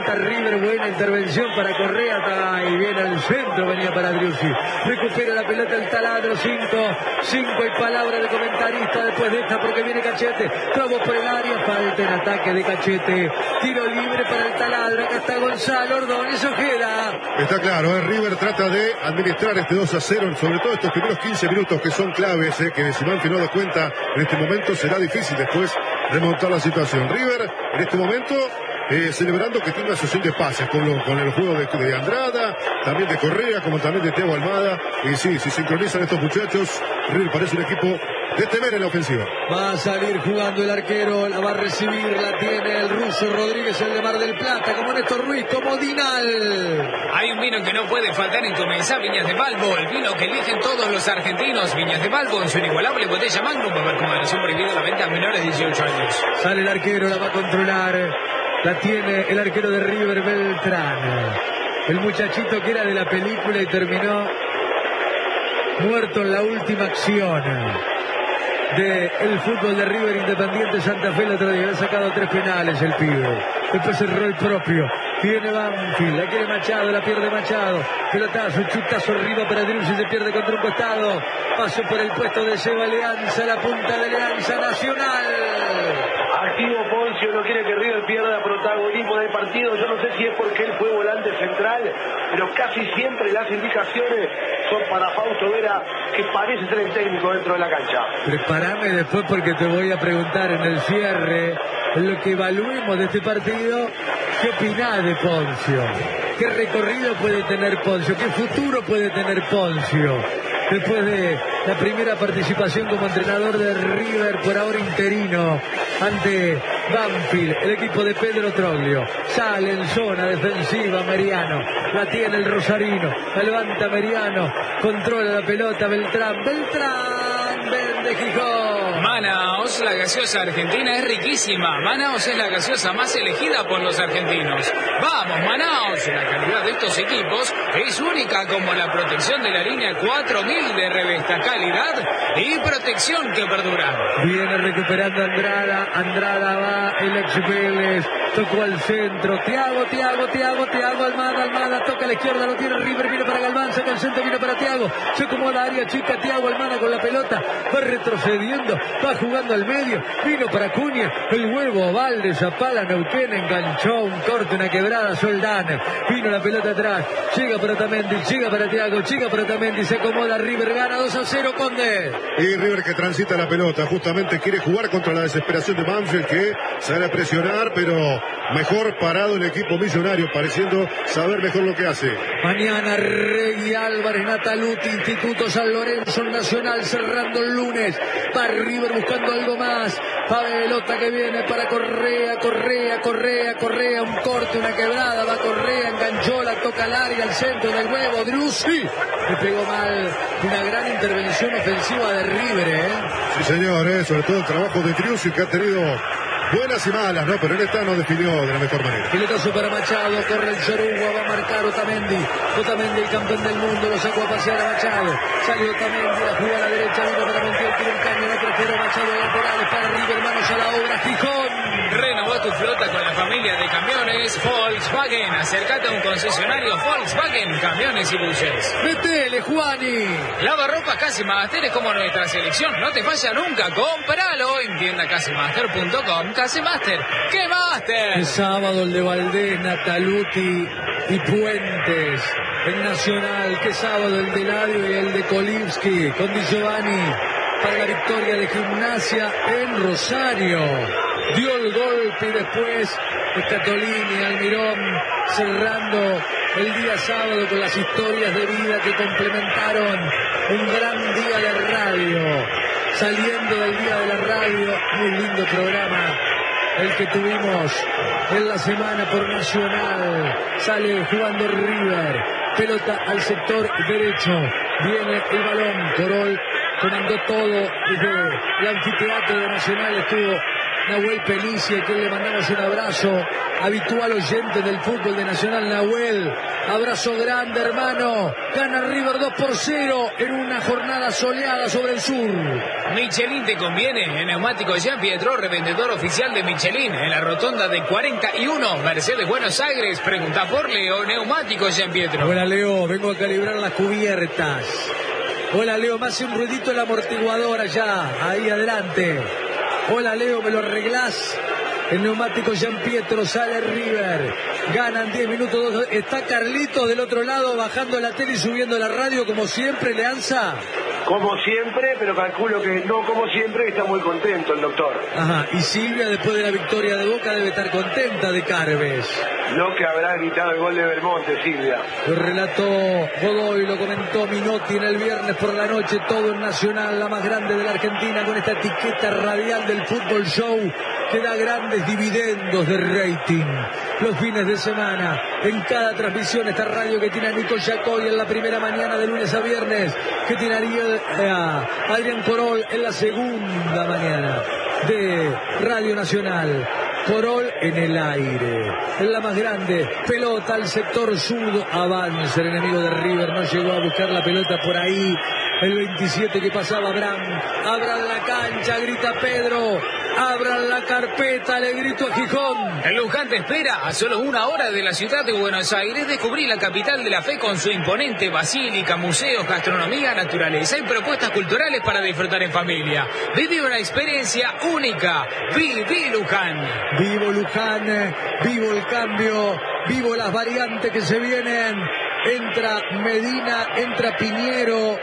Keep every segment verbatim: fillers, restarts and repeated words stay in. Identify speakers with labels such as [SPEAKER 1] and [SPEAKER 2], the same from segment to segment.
[SPEAKER 1] levanta River, buena intervención para Correa, y viene al centro, venía para Driussi, recupera la pelota el taladro, cinco, cinco y palabra de comentarista después de esta porque viene Cachete, trabó por el área, falta en ataque de Cachete, tiro libre para el taladro, acá está Gonzalo Ordóñez Ojeda.
[SPEAKER 2] Está claro, ¿eh? River trata de administrar este dos a cero, sobre todo estos primeros quince minutos que son claves, ¿eh? que si Banfield no da cuenta en este momento será difícil después remontar la situación. River en este momento eh, celebrando que tiene una asociación de pases con, lo, con el juego de, de Andrada, también de Correa, como también de Thiago Almada, y sí, si sincronizan estos muchachos, River parece un equipo de temer en la ofensiva.
[SPEAKER 1] Va a salir jugando el arquero, la va a recibir, la tiene el ruso Rodríguez, el de Mar del Plata, como Néstor Ruiz, como Dinal.
[SPEAKER 3] Hay un vino que no puede faltar en tu mesa, Viñas de Balbo, el vino que eligen todos los argentinos. Viñas de Balbo en su inigualable botella Magnum, va a haber con moderación prohibida la venta a menores de dieciocho años.
[SPEAKER 1] Sale el arquero, la va a controlar, la tiene el arquero de River, Beltrán. El muchachito que era de la película y terminó muerto en la última acción de el fútbol de River Independiente Santa Fe. El otro día ha sacado tres penales el pibe. Después cerró el propio. Viene Banfield, la quiere Machado, la pierde Machado. Pelotazo, chutazo arriba para Driussi, se pierde contra un costado. Paso por el puesto de Seba Alianza, la punta de Alianza Nacional.
[SPEAKER 4] Activo Poncio, no quiere que River pierda protagonismo del partido. Yo no sé si es porque él fue volante central, pero casi siempre las indicaciones son para Fausto Vera, que parece ser el técnico dentro de la cancha.
[SPEAKER 1] Prepárame después porque te voy a preguntar en el cierre, en lo que evaluemos de este partido, ¿qué opinás de Poncio? ¿Qué recorrido puede tener Poncio? ¿Qué futuro puede tener Poncio? Después de la primera participación como entrenador de River, por ahora interino, ante Banfield, el equipo de Pedro Troglio. Sale en zona defensiva Meriano, la tiene el rosarino, la levanta Meriano, controla la pelota Beltrán, Beltrán, vende Gijón.
[SPEAKER 3] Manaos, la gaseosa argentina es riquísima. Manaos es la gaseosa más elegida por los argentinos. Vamos, Manaos, la calidad de estos equipos es única, como la protección de la línea cuatro mil de Revesta, calidad y protección que perdura.
[SPEAKER 1] Viene recuperando Andrada, Andrada va el ex Vélez, tocó al centro, Thiago, Thiago, Thiago, Thiago, Almada, Almada, toca a la izquierda, lo tiene River, viene para Galván, saca el centro, viene para Thiago, se acomoda área chica, Thiago Almada con la pelota, va retrocediendo, va jugando al medio, vino para Cunha, el huevo oval de Zapala, Neuquén, enganchó un corte, una quebrada, Soldán, vino la pelota atrás, llega para Otamendi, llega para Thiago, llega para Otamendi, se acomoda River, gana dos a cero, Conde.
[SPEAKER 2] Y River que transita la pelota, justamente quiere jugar contra la desesperación de Banfield, que sale a presionar, pero mejor parado el equipo millonario, pareciendo saber mejor lo que hace.
[SPEAKER 1] Mañana Regui Álvarez, Nataluti, Instituto San Lorenzo, Nacional, cerrando el lunes. Va River buscando algo más. Va pelota que viene para Correa, Correa, Correa, Correa, un corte, una quebrada, va Correa, enganchó, la toca al área, al centro del huevo, Driussi. Le pegó mal, una gran intervención ofensiva de River, ¿eh?
[SPEAKER 2] Sí, señor, ¿eh? Sobre todo el trabajo de Driussi, que ha tenido buenas y malas, ¿no? Pero en esta no definió de la mejor manera.
[SPEAKER 1] Pilotazo para Machado, corre el Zorugua, va a marcar Otamendi. Otamendi, el campeón del mundo, lo sacó a pasear a Machado. Salió Otamendi, la jugó a la derecha, vino para Montiel, tiene un caño, no prefiere Machado, laterales para River, manos a la obra, Gijón.
[SPEAKER 3] Renovó tu flota con la familia de camiones Volkswagen. Acércate a un concesionario Volkswagen, camiones y buses.
[SPEAKER 1] Metele, Juani.
[SPEAKER 3] Lavarropas Casimaster es como nuestra selección, no te falla nunca, cómpralo en tienda casimaster punto com. Casimaster, ¿qué Master?
[SPEAKER 1] El sábado el de Valdés, Nataluti y Puentes. El Nacional, que sábado el de Ladio y el de Kolivsky con Di Giovanni para la victoria de Gimnasia en Rosario. Dio el golpe y después Scatolini, Almirón, cerrando el día sábado con las historias de vida que complementaron un gran día de radio. Saliendo del día de la radio, muy lindo programa el que tuvimos en la semana por Nacional. Sale jugando River, pelota al sector derecho, viene el balón, Corol comandó todo desde el anfiteatro de Nacional, estuvo Nahuel Penicia, que le mandamos un abrazo, habitual oyente del fútbol de Nacional. Nahuel, abrazo grande, hermano. Gana River dos por cero en una jornada soleada sobre el sur.
[SPEAKER 3] Michelin te conviene. En Neumáticos Jean Pietro, revendedor oficial de Michelin, en la rotonda de cuarenta y uno, Mercedes, Buenos Aires. Pregunta por Leo. Neumáticos Jean Pietro.
[SPEAKER 1] Hola, Leo, vengo a calibrar las cubiertas. Hola, Leo, me hace un ruidito el amortiguador allá, ahí adelante. Hola, Leo, ¿me lo arreglás? El Neumático Jean Pietro, sale River. Ganan diez minutos. Está Carlito del otro lado bajando la tele y subiendo la radio como siempre, Leanza.
[SPEAKER 4] Como siempre, pero calculo que no como siempre, está muy contento el doctor.
[SPEAKER 1] Ajá, y Silvia, después de la victoria de Boca, debe estar contenta de Carves.
[SPEAKER 4] Lo que habrá gritado el gol de Belmonte, Silvia.
[SPEAKER 1] Lo relató Godoy, lo comentó Minotti en el viernes por la noche, todo en Nacional, la más grande de la Argentina, con esta etiqueta radial del Fútbol Show que da grandes dividendos de rating. Los fines de semana, en cada transmisión, esta radio que tiene a Nico Yacoy en la primera mañana de lunes a viernes, que tiene a Ariel, eh, a Adrián Corol en la segunda mañana de Radio Nacional. Corol en el aire, en la más grande, pelota al sector sur, avanza el enemigo de River, no llegó a buscar la pelota por ahí, el veintisiete que pasaba Abraham, abran la cancha, grita Pedro, abran la carpeta, le grito a Gijón.
[SPEAKER 3] El Luján te espera a solo una hora de la ciudad de Buenos Aires. Descubrí la capital de la fe con su imponente basílica, museos, gastronomía, naturaleza y propuestas culturales para disfrutar en familia. Viví una experiencia única. Viví Luján.
[SPEAKER 1] Vivo Luján, vivo el cambio, vivo las variantes que se vienen. Entra Medina, entra Piñero.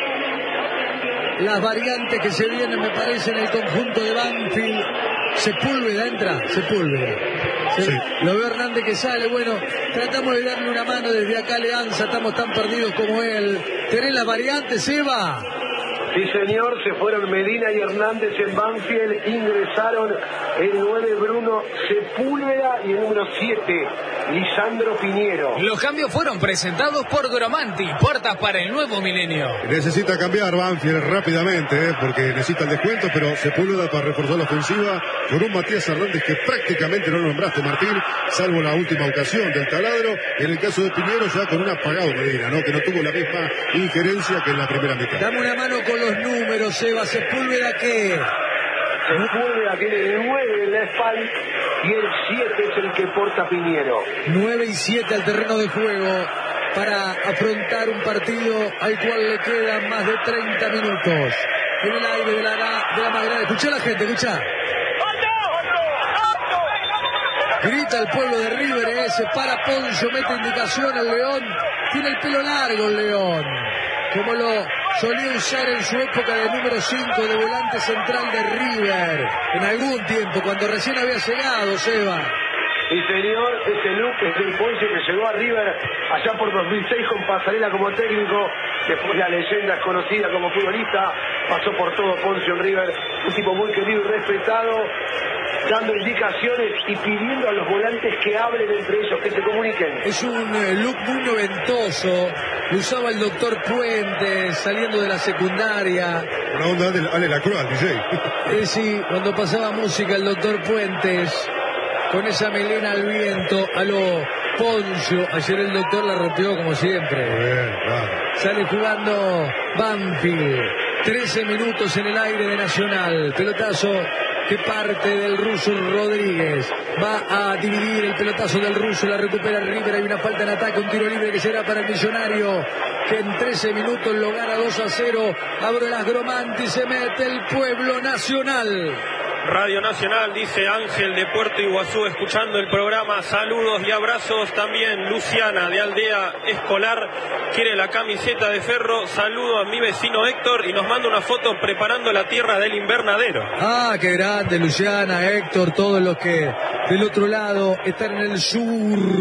[SPEAKER 1] Las variantes que se vienen, me parece, en el conjunto de Banfield. Sepúlveda entra, Sepúlveda. Se, sí. Lo veo Hernández que sale. Bueno, tratamos de darle una mano desde acá, Leanza. Estamos tan perdidos como él. ¿Tenés las variantes, Eva?
[SPEAKER 4] Sí, señor, se fueron Medina y Hernández en Banfield, ingresaron el nueve Bruno Sepúlveda y el número siete Lisandro Piñero.
[SPEAKER 3] Los cambios fueron presentados por Gromanti, puertas para el nuevo milenio.
[SPEAKER 2] Necesita cambiar Banfield rápidamente, ¿eh? porque necesita el descuento, pero Sepúlveda para reforzar la ofensiva con un Matías Hernández que prácticamente no lo nombraste, Martín, salvo la última ocasión del taladro. En el caso de Piñero ya con un apagado Medina, ¿no? que no tuvo la misma injerencia que en la primera mitad.
[SPEAKER 1] Dame una mano con los números, Eva. Sepúlveda, ¿qué?
[SPEAKER 4] Sepúlveda tiene el nueve en la espalda y el siete es el que porta Piñero.
[SPEAKER 1] nueve y siete al terreno de juego para afrontar un partido al cual le quedan más de treinta minutos. En el aire de la, de la más grande. Escuchá a la gente, escuchá. Grita el pueblo de River, eh, se para Poncio, mete indicación al León. Tiene el pelo largo el León, como lo solía usar en su época de número cinco de volante central de River. En algún tiempo, cuando recién había llegado, Seba.
[SPEAKER 4] Y señor, ese look es del Poncio que llegó a River allá por dos mil seis con Pasarela como técnico. Después la leyenda es conocida como futbolista. Pasó por todo Poncio en River. Un tipo muy querido y respetado, dando indicaciones y pidiendo a los volantes que hablen entre ellos, que se comuniquen.
[SPEAKER 1] Es un eh, look muy noventoso. Lo usaba el doctor Puentes saliendo de la secundaria.
[SPEAKER 2] Una onda de Ale Lacroix, D J.
[SPEAKER 1] Eh, sí, cuando pasaba música el doctor Puentes, con esa melena al viento, a lo Poncio. Ayer el doctor la rompió como siempre.
[SPEAKER 2] Bien, claro.
[SPEAKER 1] Sale jugando Banfield. trece minutos en el aire de Nacional. Pelotazo que parte del ruso Rodríguez. Va a dividir el pelotazo del ruso. La recupera River. Hay una falta en ataque. Un tiro libre que será para el Millonario, que en trece minutos lo gana dos a cero. Abre las Gromanti. Se mete el pueblo nacional.
[SPEAKER 5] Radio Nacional, dice Ángel de Puerto Iguazú, escuchando el programa. Saludos y abrazos también. Luciana de Aldea Escolar quiere la camiseta de Ferro. Saludo a mi vecino Héctor y nos manda una foto preparando la tierra del invernadero.
[SPEAKER 1] Ah, qué grande, Luciana, Héctor, todos los que del otro lado están en el sur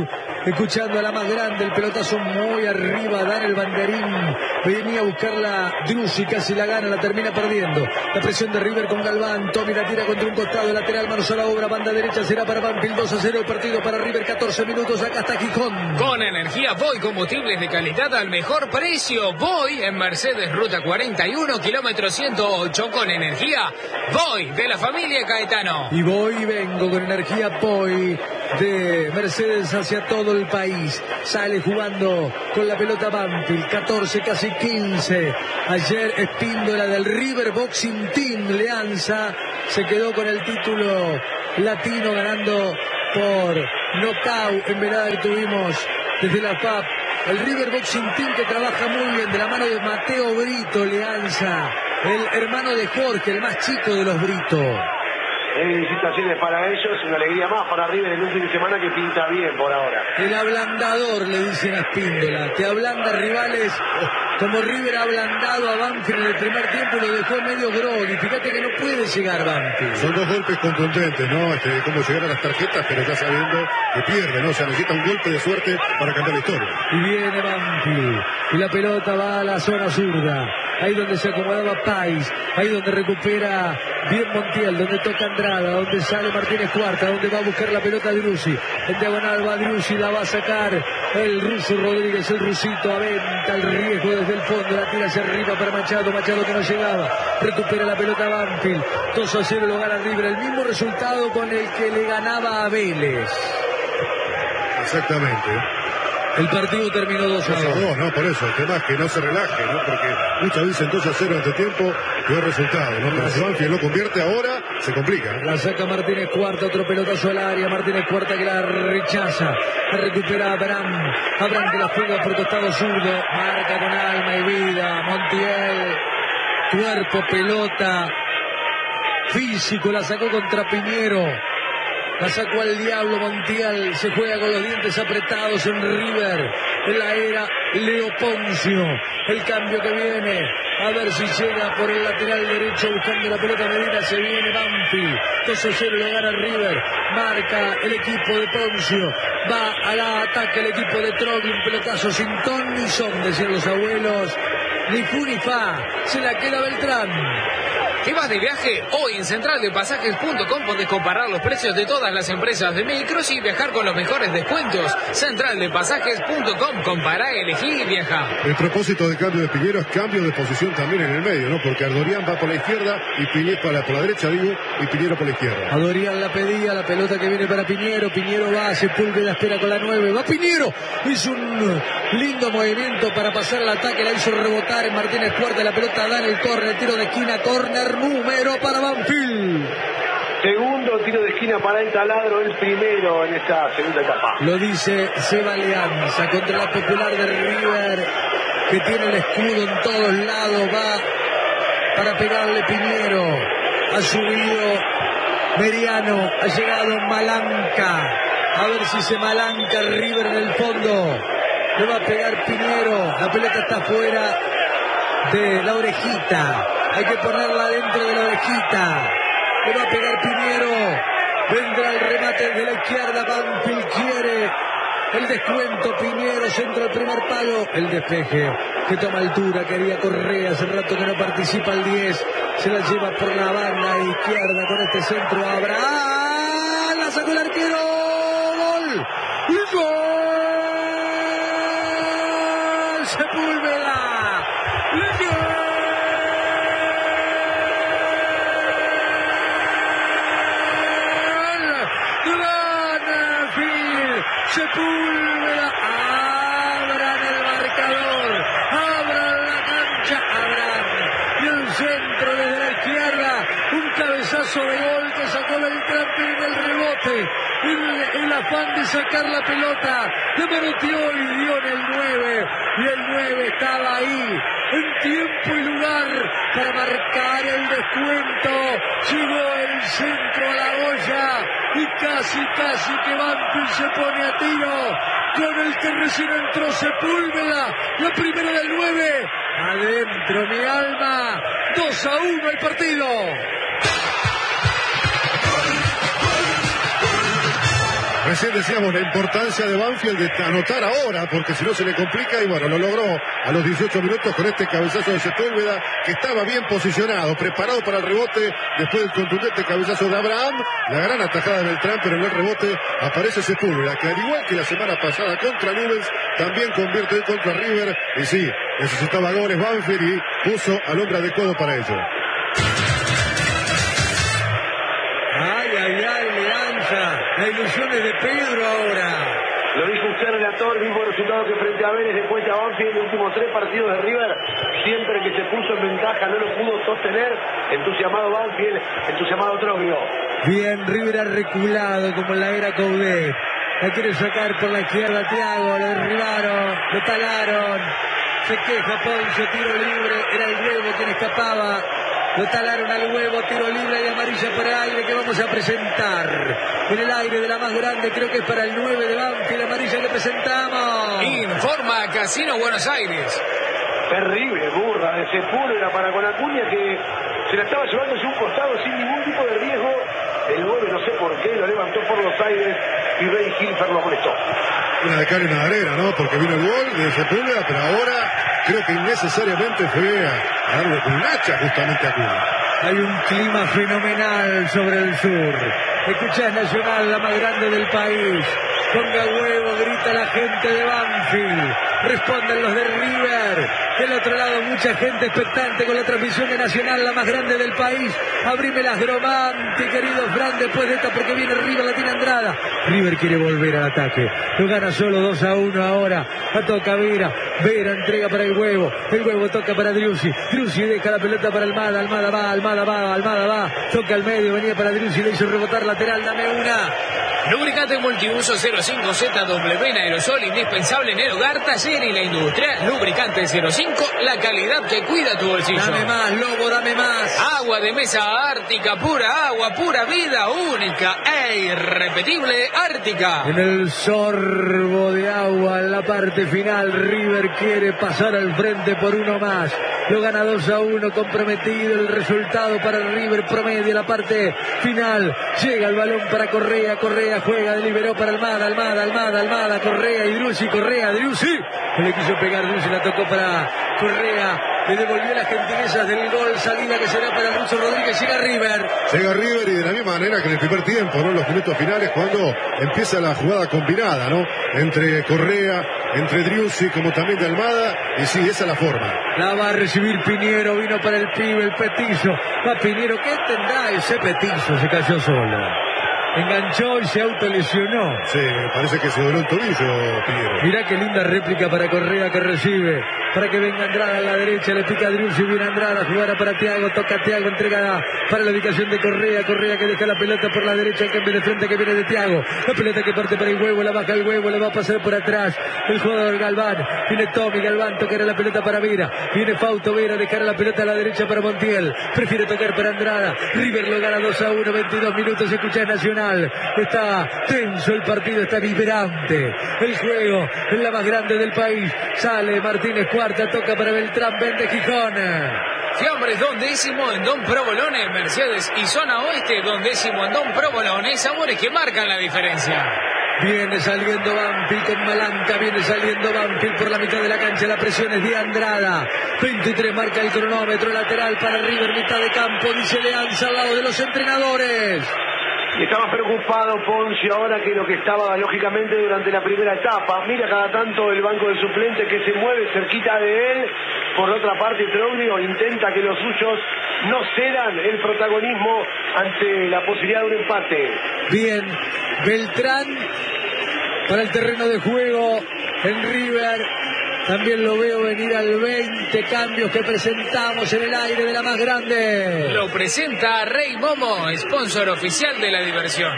[SPEAKER 1] escuchando a la más grande, el pelotazo muy arriba, dar el banderín, venía a buscarla Driussi, casi la gana, la termina perdiendo, la presión de River con Galván, Tommy la tira contra un costado, lateral, manos a la obra, banda derecha será para Banfield, dos a cero el partido para River, catorce minutos, acá está Gijón.
[SPEAKER 3] Con energía Voy, combustibles de calidad al mejor precio, Voy en Mercedes Ruta cuarenta y uno, kilómetro ciento ocho, con energía Voy de la familia Caetano.
[SPEAKER 1] Y voy y vengo con energía Voy de Mercedes hacia todo el país. Sale jugando con la pelota Banfield, catorce, casi quince. Ayer Espíndola del River Boxing Team Leanza se quedó con el título latino ganando por nocaut en velada que tuvimos desde la F A P. El River Boxing Team que trabaja muy bien de la mano de Mateo Brito Leanza, el hermano de Jorge, el más chico de los Brito.
[SPEAKER 4] Felicitaciones para ellos, una alegría más para River en un fin de semana que pinta bien por ahora.
[SPEAKER 1] El ablandador, le dicen a Espíndola, te ablanda rivales como River ha ablandado a Banfield en el primer tiempo y lo dejó medio groggy. Fíjate que no puede llegar Banfield.
[SPEAKER 2] Son dos golpes contundentes, ¿no? Este, cómo llegar a las tarjetas, pero ya sabiendo que pierde, ¿no? O sea, necesita un golpe de suerte para cambiar la historia.
[SPEAKER 1] Y viene Banfield, y la pelota va a la zona zurda, ahí donde se acomodaba Pais, ahí donde recupera bien Montiel, donde toca Andrada, donde sale Martínez Cuarta, donde va a buscar la pelota Driussi, en diagonal va Driussi, la va a sacar el ruso Rodríguez, el rusito aventa el riesgo desde el fondo, la tira hacia arriba para Machado, Machado que no llegaba, recupera la pelota Banfield, dos a cero lo gana River, el mismo resultado con el que le ganaba a Vélez.
[SPEAKER 2] Exactamente.
[SPEAKER 1] El partido terminó dos a dos.
[SPEAKER 2] ¿no? Por eso, el tema es que no se relaje, ¿no? Porque muchas dicen dos a cero ante tiempo, peor resultado, ¿no? Pero si Banfield no convierte ahora, se complica.
[SPEAKER 1] La saca Martínez Cuarta, otro pelotazo al área, Martínez Cuarta que la rechaza, la recupera Abraham, Abraham que la juega por costado zurdo, marca con alma y vida, Montiel, cuerpo, pelota, físico, la sacó contra Piñero. La sacó al diablo Montiel, se juega con los dientes apretados en River, en la era Leo Poncio, el cambio que viene, a ver si llega por el lateral derecho buscando la pelota Medina, se viene Banfield, dos a cero lo gana River, marca el equipo de Poncio, va al ataque el equipo de Trogli, un pelotazo sin ton ni son, decían los abuelos, ni fu ni fa, se la queda Beltrán.
[SPEAKER 3] ¿Qué vas de viaje? Hoy en central de pasajes punto com podés comparar los precios de todas las empresas de micros y viajar con los mejores descuentos. central de pasajes punto com, compará, elegí y viaja.
[SPEAKER 2] El propósito de cambio de Piñero es cambio de posición también en el medio, ¿no? Porque Ardorian va por la izquierda y Piñero para por la derecha, digo, y Piñero por la izquierda.
[SPEAKER 1] Ardorian la pedía, la pelota que viene para Piñero, Piñero va, Sepúlveda espera con la nueve, va Piñero, hizo un lindo movimiento para pasar al ataque, la hizo rebotar en Martínez Cuarta, la pelota da en el córner, tiro de esquina, córner número para Banfield.
[SPEAKER 4] Segundo tiro de esquina para el Taladro, el primero en esta segunda etapa.
[SPEAKER 1] Lo dice Seba Leanza contra la Popular de River, que tiene el escudo en todos lados, va para pegarle Piñero, ha subido Meriano, ha llegado Malanca, a ver si se malanca River en el fondo, le va a pegar Piñero, la pelota está fuera de la orejita, hay que ponerla dentro de la orejita, le va a pegar Piñero, vendrá el remate de la izquierda, Banfield quiere el descuento, Piñero, centro al primer palo, el despeje que toma altura, quería Correa, hace rato que no participa el diez, se la lleva por la banda izquierda con este centro, Abraham, la sacó el arquero, gol, gol, Sepúlveda, gol. Sepúlveda, abran el marcador, abran la cancha, abran, y el centro desde la izquierda, un cabezazo de gol que sacó Beltrán en el rebote, el, el afán de sacar la pelota, le manoteó y dio en el nueve, y el nueve estaba ahí, en tiempo y lugar para marcar el descuento, llegó el centro a la olla, y casi, casi que Banfield se pone a tiro, con el que recién entró Sepúlveda, la primera del nueve, adentro mi alma, dos a uno el partido.
[SPEAKER 2] Recién decíamos la importancia de Banfield de anotar ahora, porque si no se le complica, y bueno, lo logró a los dieciocho minutos con este cabezazo de Sepúlveda, que estaba bien posicionado, preparado para el rebote, después del contundente cabezazo de Abraham, la gran atajada de Beltrán, pero en el rebote aparece Sepúlveda, que al igual que la semana pasada contra Newell's, también convierte hoy contra River, y sí, necesitaba goles Banfield y puso al hombre adecuado para ello.
[SPEAKER 1] Ay, ay, ay, Leanza. La ilusión es de Pedro ahora.
[SPEAKER 4] Lo dijo usted, relator, mismo resultado que frente a Vélez de cuenta Banfield en los últimos tres partidos de River. Siempre que se puso en ventaja no lo pudo sostener. Entusiasmado Banfield, entusiasmado Troglio.
[SPEAKER 1] Bien, River ha reculado como en la era Coudet. La quiere sacar por la izquierda Thiago, lo derribaron, lo talaron. Se queja Poncio, tiro libre, era el Huevo quien escapaba. Lo talaron al Huevo, tiro libre y amarilla por el aire que vamos a presentar. En el aire de la más grande, creo que es para el nueve de Banfield, amarilla que presentamos.
[SPEAKER 3] Informa Casino Buenos Aires.
[SPEAKER 4] Terrible burra de Sepúlveda para con Acuña, que se la estaba llevando hacia un costado sin ningún tipo de riesgo. El nueve no sé por qué, lo levantó por los aires y Rey Hilfer lo molestó.
[SPEAKER 2] Una de cal y una de arena, ¿no? Porque vino el gol de Sepúlveda, pero ahora creo que innecesariamente fue a, a darle con un hacha justamente a Acuña.
[SPEAKER 1] Hay un clima fenomenal sobre el sur. Escuchás Nacional, la más grande del país. Ponga huevo, grita la gente de Banfield. Responden los de River. Del otro lado, mucha gente expectante con la transmisión de Nacional, la más grande del país. Abrime las Gromante, querido Fran, después de esta, porque viene River, la tiene Andrada. River quiere volver al ataque. Lo gana solo dos a uno ahora. La toca Vera. Vera entrega para el Huevo. El Huevo toca para Driussi. Driussi deja la pelota para Almada. Almada va, Almada va, Almada va. Toca al medio, venía para Driussi, le hizo rebotar lateral. Dame una.
[SPEAKER 3] Lubricante multiuso cero cinco Z W en aerosol, indispensable en el hogar, taller y la industria. Lubricante cero cinco, la calidad que cuida tu bolsillo.
[SPEAKER 1] Dame más, Lobo, dame más.
[SPEAKER 3] Agua de mesa Ártica, pura agua, pura vida, única e irrepetible Ártica.
[SPEAKER 1] En el sorbo de agua, en la parte final, River quiere pasar al frente por uno más. Lo gana dos a uno, comprometido el resultado para River, promedio la parte final. Llega el balón para Correa, Correa juega, deliberó para Almada, Almada, Almada, Almada, Correa y Driussi, Correa, Driussi. No le quiso pegar, Driussi la tocó para Correa. Le devolvió las gentilezas del gol, salida que será para Russo Rodríguez. Llega River.
[SPEAKER 2] Llega River y de la misma manera que en el primer tiempo, ¿no? En los minutos finales, cuando empieza la jugada combinada, ¿no? Entre Correa, entre Driussi, como también de Almada. Y sí, esa es la forma.
[SPEAKER 1] La va a recibir Piñero, vino para el pibe, el petizo. Va Piñero, ¿qué tendrá ese petizo? Se cayó solo. Enganchó y se autolesionó.
[SPEAKER 2] Sí, parece que se dobló el tobillo, Piñero.
[SPEAKER 1] Mirá qué linda réplica para Correa que recibe. Para que venga Andrada a la derecha, le pica a Driussi, viene Andrada, jugará para Thiago, toca a Thiago, entrega para la ubicación de Correa. Correa que deja la pelota por la derecha, el cambio de frente que viene de Thiago. La pelota que parte para el Huevo, la baja el Huevo, le va a pasar por atrás. El jugador Galván, viene Tommy Galván, tocará la pelota para Vera. Viene Fausto Vera, dejará la pelota a la derecha para Montiel. Prefiere tocar para Andrada. River lo gana dos a uno, veintidós minutos, escucha Nacional. Está tenso el partido, está vibrante el juego, es la más grande del país. Sale Martínez Cuarta, toca para Beltrán, vende Gijón.
[SPEAKER 3] Fiambres, don décimo en Don Provolone, Mercedes y zona oeste, don décimo en Don Provolone, sabores que marcan la diferencia.
[SPEAKER 1] Viene saliendo Banfield con Malanca, viene saliendo Banfield por la mitad de la cancha, la presión es de Andrada. veintitrés marca el cronómetro, lateral para River, mitad de campo, dice Leanza al lado de los entrenadores.
[SPEAKER 4] Y está más preocupado Poncio ahora que lo que estaba lógicamente durante la primera etapa. Mira cada tanto el banco de suplentes que se mueve cerquita de él. Por otra parte, Troglio intenta que los suyos no cedan el protagonismo ante la posibilidad de un empate.
[SPEAKER 1] Bien, Beltrán para el terreno de juego en River. También lo veo venir al veinte, cambios que presentamos en el aire de la más grande.
[SPEAKER 3] Lo presenta Rey Momo, sponsor oficial de la diversión.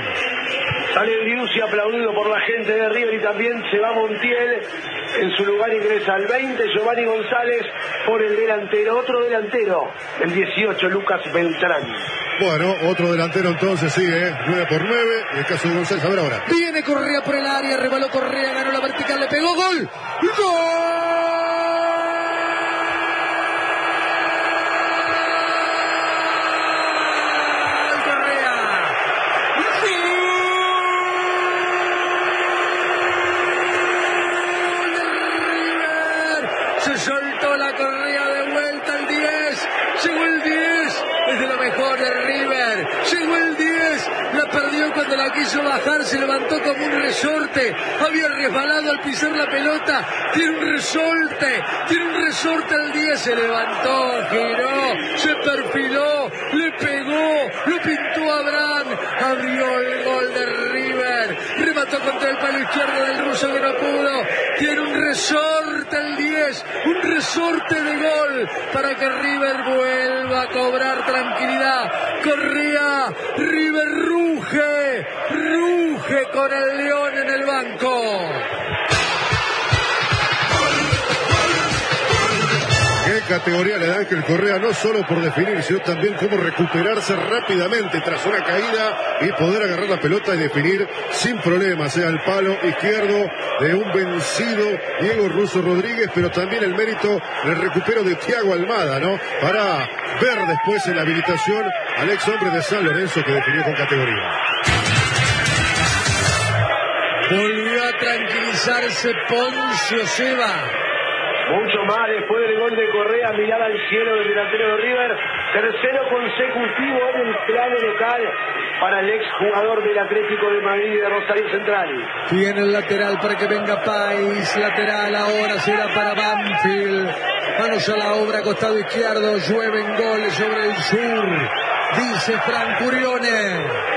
[SPEAKER 4] Sale Driussi aplaudido por la gente de River y también se va Montiel. En su lugar ingresa al veinte, Giovanni González por el delantero. Otro delantero, el dieciocho, Lucas Beltrán.
[SPEAKER 2] Bueno, otro delantero entonces sigue, nueve por nueve, en el caso de González, a ver ahora.
[SPEAKER 1] Viene Correa por el área, rebaló Correa, ganó la vertical, le pegó, gol. ¡Gol! Correa. ¡Gol! la Correa de vuelta al diez. Llegó el diez. Es de lo mejor de River. Llegó el diez. La perdió cuando la quiso bajar. Se levantó como un resorte. Había resbalado al pisar la pelota. Tiene un resorte. Tiene un resorte al diez. Se levantó, giró, se perfiló, le pegó, lo pintó a Abraham. Abrió el gol de River. Remató contra el palo izquierdo del ruso que no pudo. Tiene un resorte el diez. Un resorte de gol para que River vuelva a cobrar tranquilidad. Correa, River ruge, ruge con el León en el banco.
[SPEAKER 2] Qué categoría le da Ángel Correa, no solo por definir, sino también cómo recuperarse rápidamente tras una caída y poder agarrar la pelota y definir sin problemas, sea el palo izquierdo de un vencido Diego Russo Rodríguez, pero también el mérito del recupero de Thiago Almada, ¿no? Para ver después en la habilitación al ex hombre de San Lorenzo que definió con categoría.
[SPEAKER 1] Volvió a tranquilizarse Poncio Seba.
[SPEAKER 4] Mucho más después del gol de Correa, mirada al cielo del delantero de River. Tercero consecutivo en el plano local para el exjugador del Atlético de Madrid y de Rosario Central.
[SPEAKER 1] Viene el lateral para que venga País. Lateral ahora será para Banfield. Manos a la obra, costado izquierdo. Llueven goles sobre el sur. Dice Frank Curione.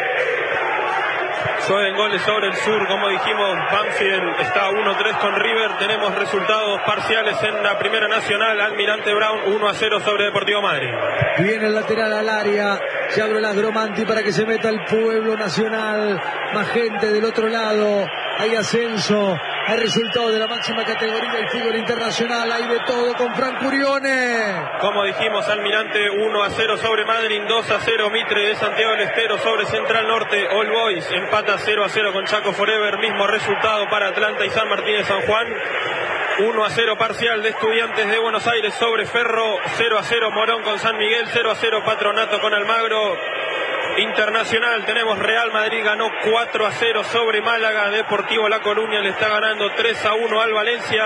[SPEAKER 5] Llueven goles sobre el sur, como dijimos, Banfield está uno tres con River. Tenemos resultados parciales en la Primera Nacional. Almirante Brown uno a cero sobre Deportivo Madrid.
[SPEAKER 1] Viene el lateral al área. Se abre el Agromanti para que se meta el Pueblo Nacional. Más gente del otro lado. Hay ascenso. Hay resultado de la máxima categoría del fútbol internacional. Hay de todo con Frank Curione.
[SPEAKER 5] Como dijimos, Almirante uno a cero sobre Madrid, dos a cero Mitre de Santiago del Estero sobre Central Norte. All Boys empata cero a cero con Chaco Forever. Mismo resultado para Atlanta y San Martín de San Juan. uno a cero parcial de Estudiantes de Buenos Aires sobre Ferro. cero a cero Morón con San Miguel. cero a cero Patronato con Almagro. Internacional tenemos Real Madrid ganó cuatro a cero sobre Málaga. Deportivo La Coruña le está ganando tres a uno al Valencia.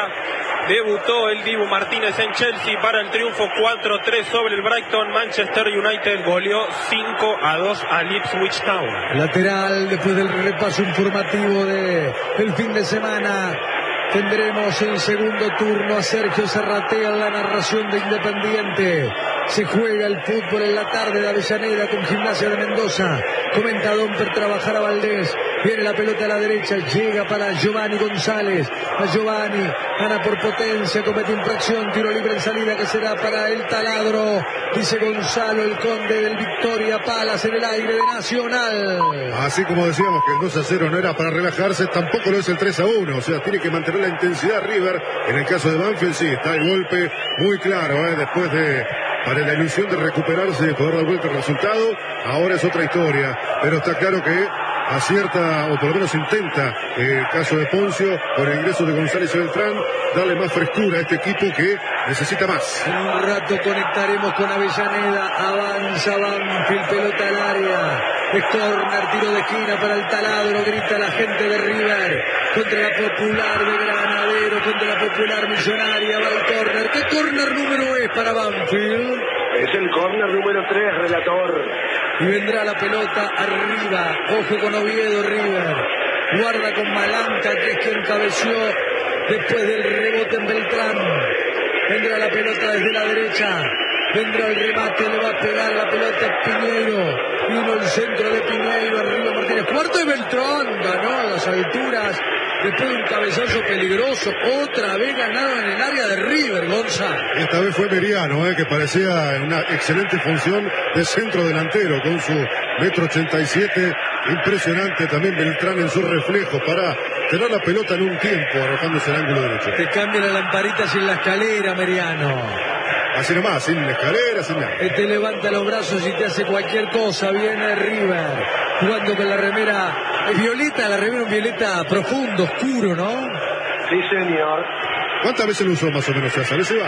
[SPEAKER 5] Debutó el Dibu Martínez en Chelsea para el triunfo cuatro a tres sobre el Brighton. Manchester United goleó cinco a dos al Ipswich Town.
[SPEAKER 1] Lateral, después del repaso informativo de el fin de semana. Tendremos en segundo turno a Sergio Serratea en la narración de Independiente. Se juega el fútbol en la tarde de Avellaneda con Gimnasia de Mendoza. Comenta Domper, trabajar a Valdés. Viene la pelota a la derecha, llega para Giovanni González. A Giovanni, gana por potencia, comete infracción, tiro libre en salida que será para el Taladro. Dice Gonzalo, el conde del Victoria Palas en el aire de Nacional.
[SPEAKER 2] Así como decíamos que el dos a cero no era para relajarse, tampoco lo es el tres a uno. O sea, tiene que mantener la intensidad River. En el caso de Banfield, sí, está el golpe muy claro, ¿eh? Después de... para la ilusión de recuperarse, de poder dar vuelta al resultado. Ahora es otra historia, pero está claro que acierta, o por lo menos intenta, eh, el caso de Poncio, con el ingreso de González y Beltrán, darle más frescura a este equipo que necesita más.
[SPEAKER 1] En un rato conectaremos con Avellaneda. Avanza Banfield, pelota al área. Es córner, tiro de esquina para el Taladro. Grita la gente de River contra la Popular de Granadero, contra la Popular Millonaria. Va el córner. ¿Qué córner número es para Banfield?
[SPEAKER 4] Es el córner número tres, relator.
[SPEAKER 1] Y vendrá la pelota arriba. Ojo con Oviedo, River. Guarda con Malanca, que es quien cabeció después del rebote en Beltrán. Vendrá la pelota desde la derecha. Vendrá el remate, le va a pegar la pelota Piñeiro. Vino el centro de Piñeiro, arriba Martínez. Cuarto de Beltrán, ganó a las alturas. Después de un cabezazo peligroso, otra vez ganado en el área de River, Gonza.
[SPEAKER 2] Esta vez fue Meriano, eh, que parecía en una excelente función de centro delantero, con su metro ochenta y siete, impresionante también Beltrán en sus reflejos para tener la pelota en un tiempo, arrojándose al ángulo derecho.
[SPEAKER 1] Te cambia la lamparita sin la escalera, Meriano.
[SPEAKER 2] Así nomás, sin la escalera, sin nada.
[SPEAKER 1] Él te levanta los brazos y te hace cualquier cosa. Viene River, jugando con la remera. Es violeta, la remera un violeta profundo, oscuro, ¿no?
[SPEAKER 4] Sí, señor.
[SPEAKER 2] ¿Cuántas veces lo usó más o menos? ¿Ya sabes si va?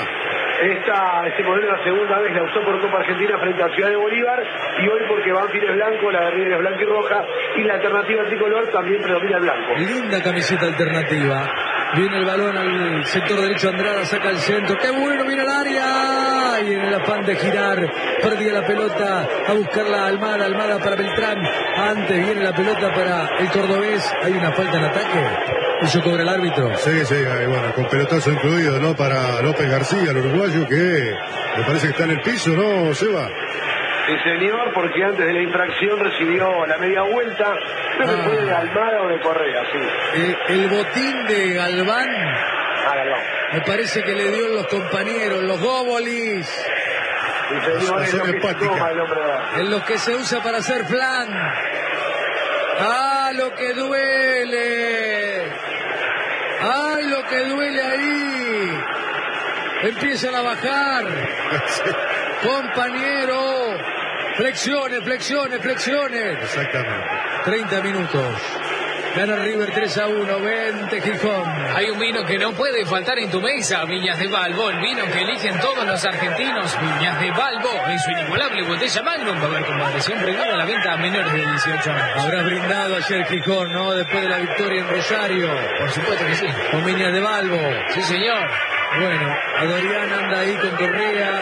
[SPEAKER 4] Esta, este modelo la segunda vez la usó por Copa Argentina frente a Ciudad de Bolívar, y hoy porque Banfield es blanco, la de River es blanca y roja, y la alternativa tricolor también predomina el blanco.
[SPEAKER 1] Linda camiseta alternativa. Viene el balón al sector derecho, Andrada saca el centro. ¡Qué bueno! Viene al área. Y en el afán de girar, perdía la pelota a buscarla Almada. Almada para Beltrán. Antes viene la pelota para el cordobés. Hay una falta en ataque. Eso cobra el árbitro.
[SPEAKER 2] Sí, sí, bueno, con pelotazo incluido, ¿no? Para López García, el uruguayo, que me parece que está en el piso, ¿no, Seba?
[SPEAKER 4] Sí, señor, porque antes de la infracción recibió la media vuelta. Creo que
[SPEAKER 1] Ah.
[SPEAKER 4] fue de Almada o de Correa, sí.
[SPEAKER 1] Eh, el botín de Galván
[SPEAKER 4] Ah, Galván.
[SPEAKER 1] me parece que le dio en los compañeros, los góbolis,
[SPEAKER 4] Sí, señor,
[SPEAKER 2] La
[SPEAKER 4] es lo
[SPEAKER 2] zona
[SPEAKER 4] que
[SPEAKER 2] hepática.
[SPEAKER 4] toma el hombre.
[SPEAKER 1] en los que se usa para hacer flan. ¡Ah, lo que duele! ¡Ay, lo que duele ahí! Empiezan a bajar. Compañero. Flexiones, flexiones, flexiones.
[SPEAKER 2] Exactamente.
[SPEAKER 1] treinta minutos. Gana River tres a uno. Vente, Gijón.
[SPEAKER 3] Hay un vino que no puede faltar en tu mesa, Viñas de Balbo, el vino que eligen todos los argentinos. Viñas de Balbo, en su inigualable botella Magnum. Va a ver con adhesión privada a la venta a menores de dieciocho años.
[SPEAKER 1] Habrás brindado ayer Gijón, ¿no? Después de la victoria en Rosario.
[SPEAKER 3] Por supuesto que sí.
[SPEAKER 1] Con Viñas de Balbo.
[SPEAKER 3] Sí, señor.
[SPEAKER 1] Bueno, Adorián anda ahí con Correa.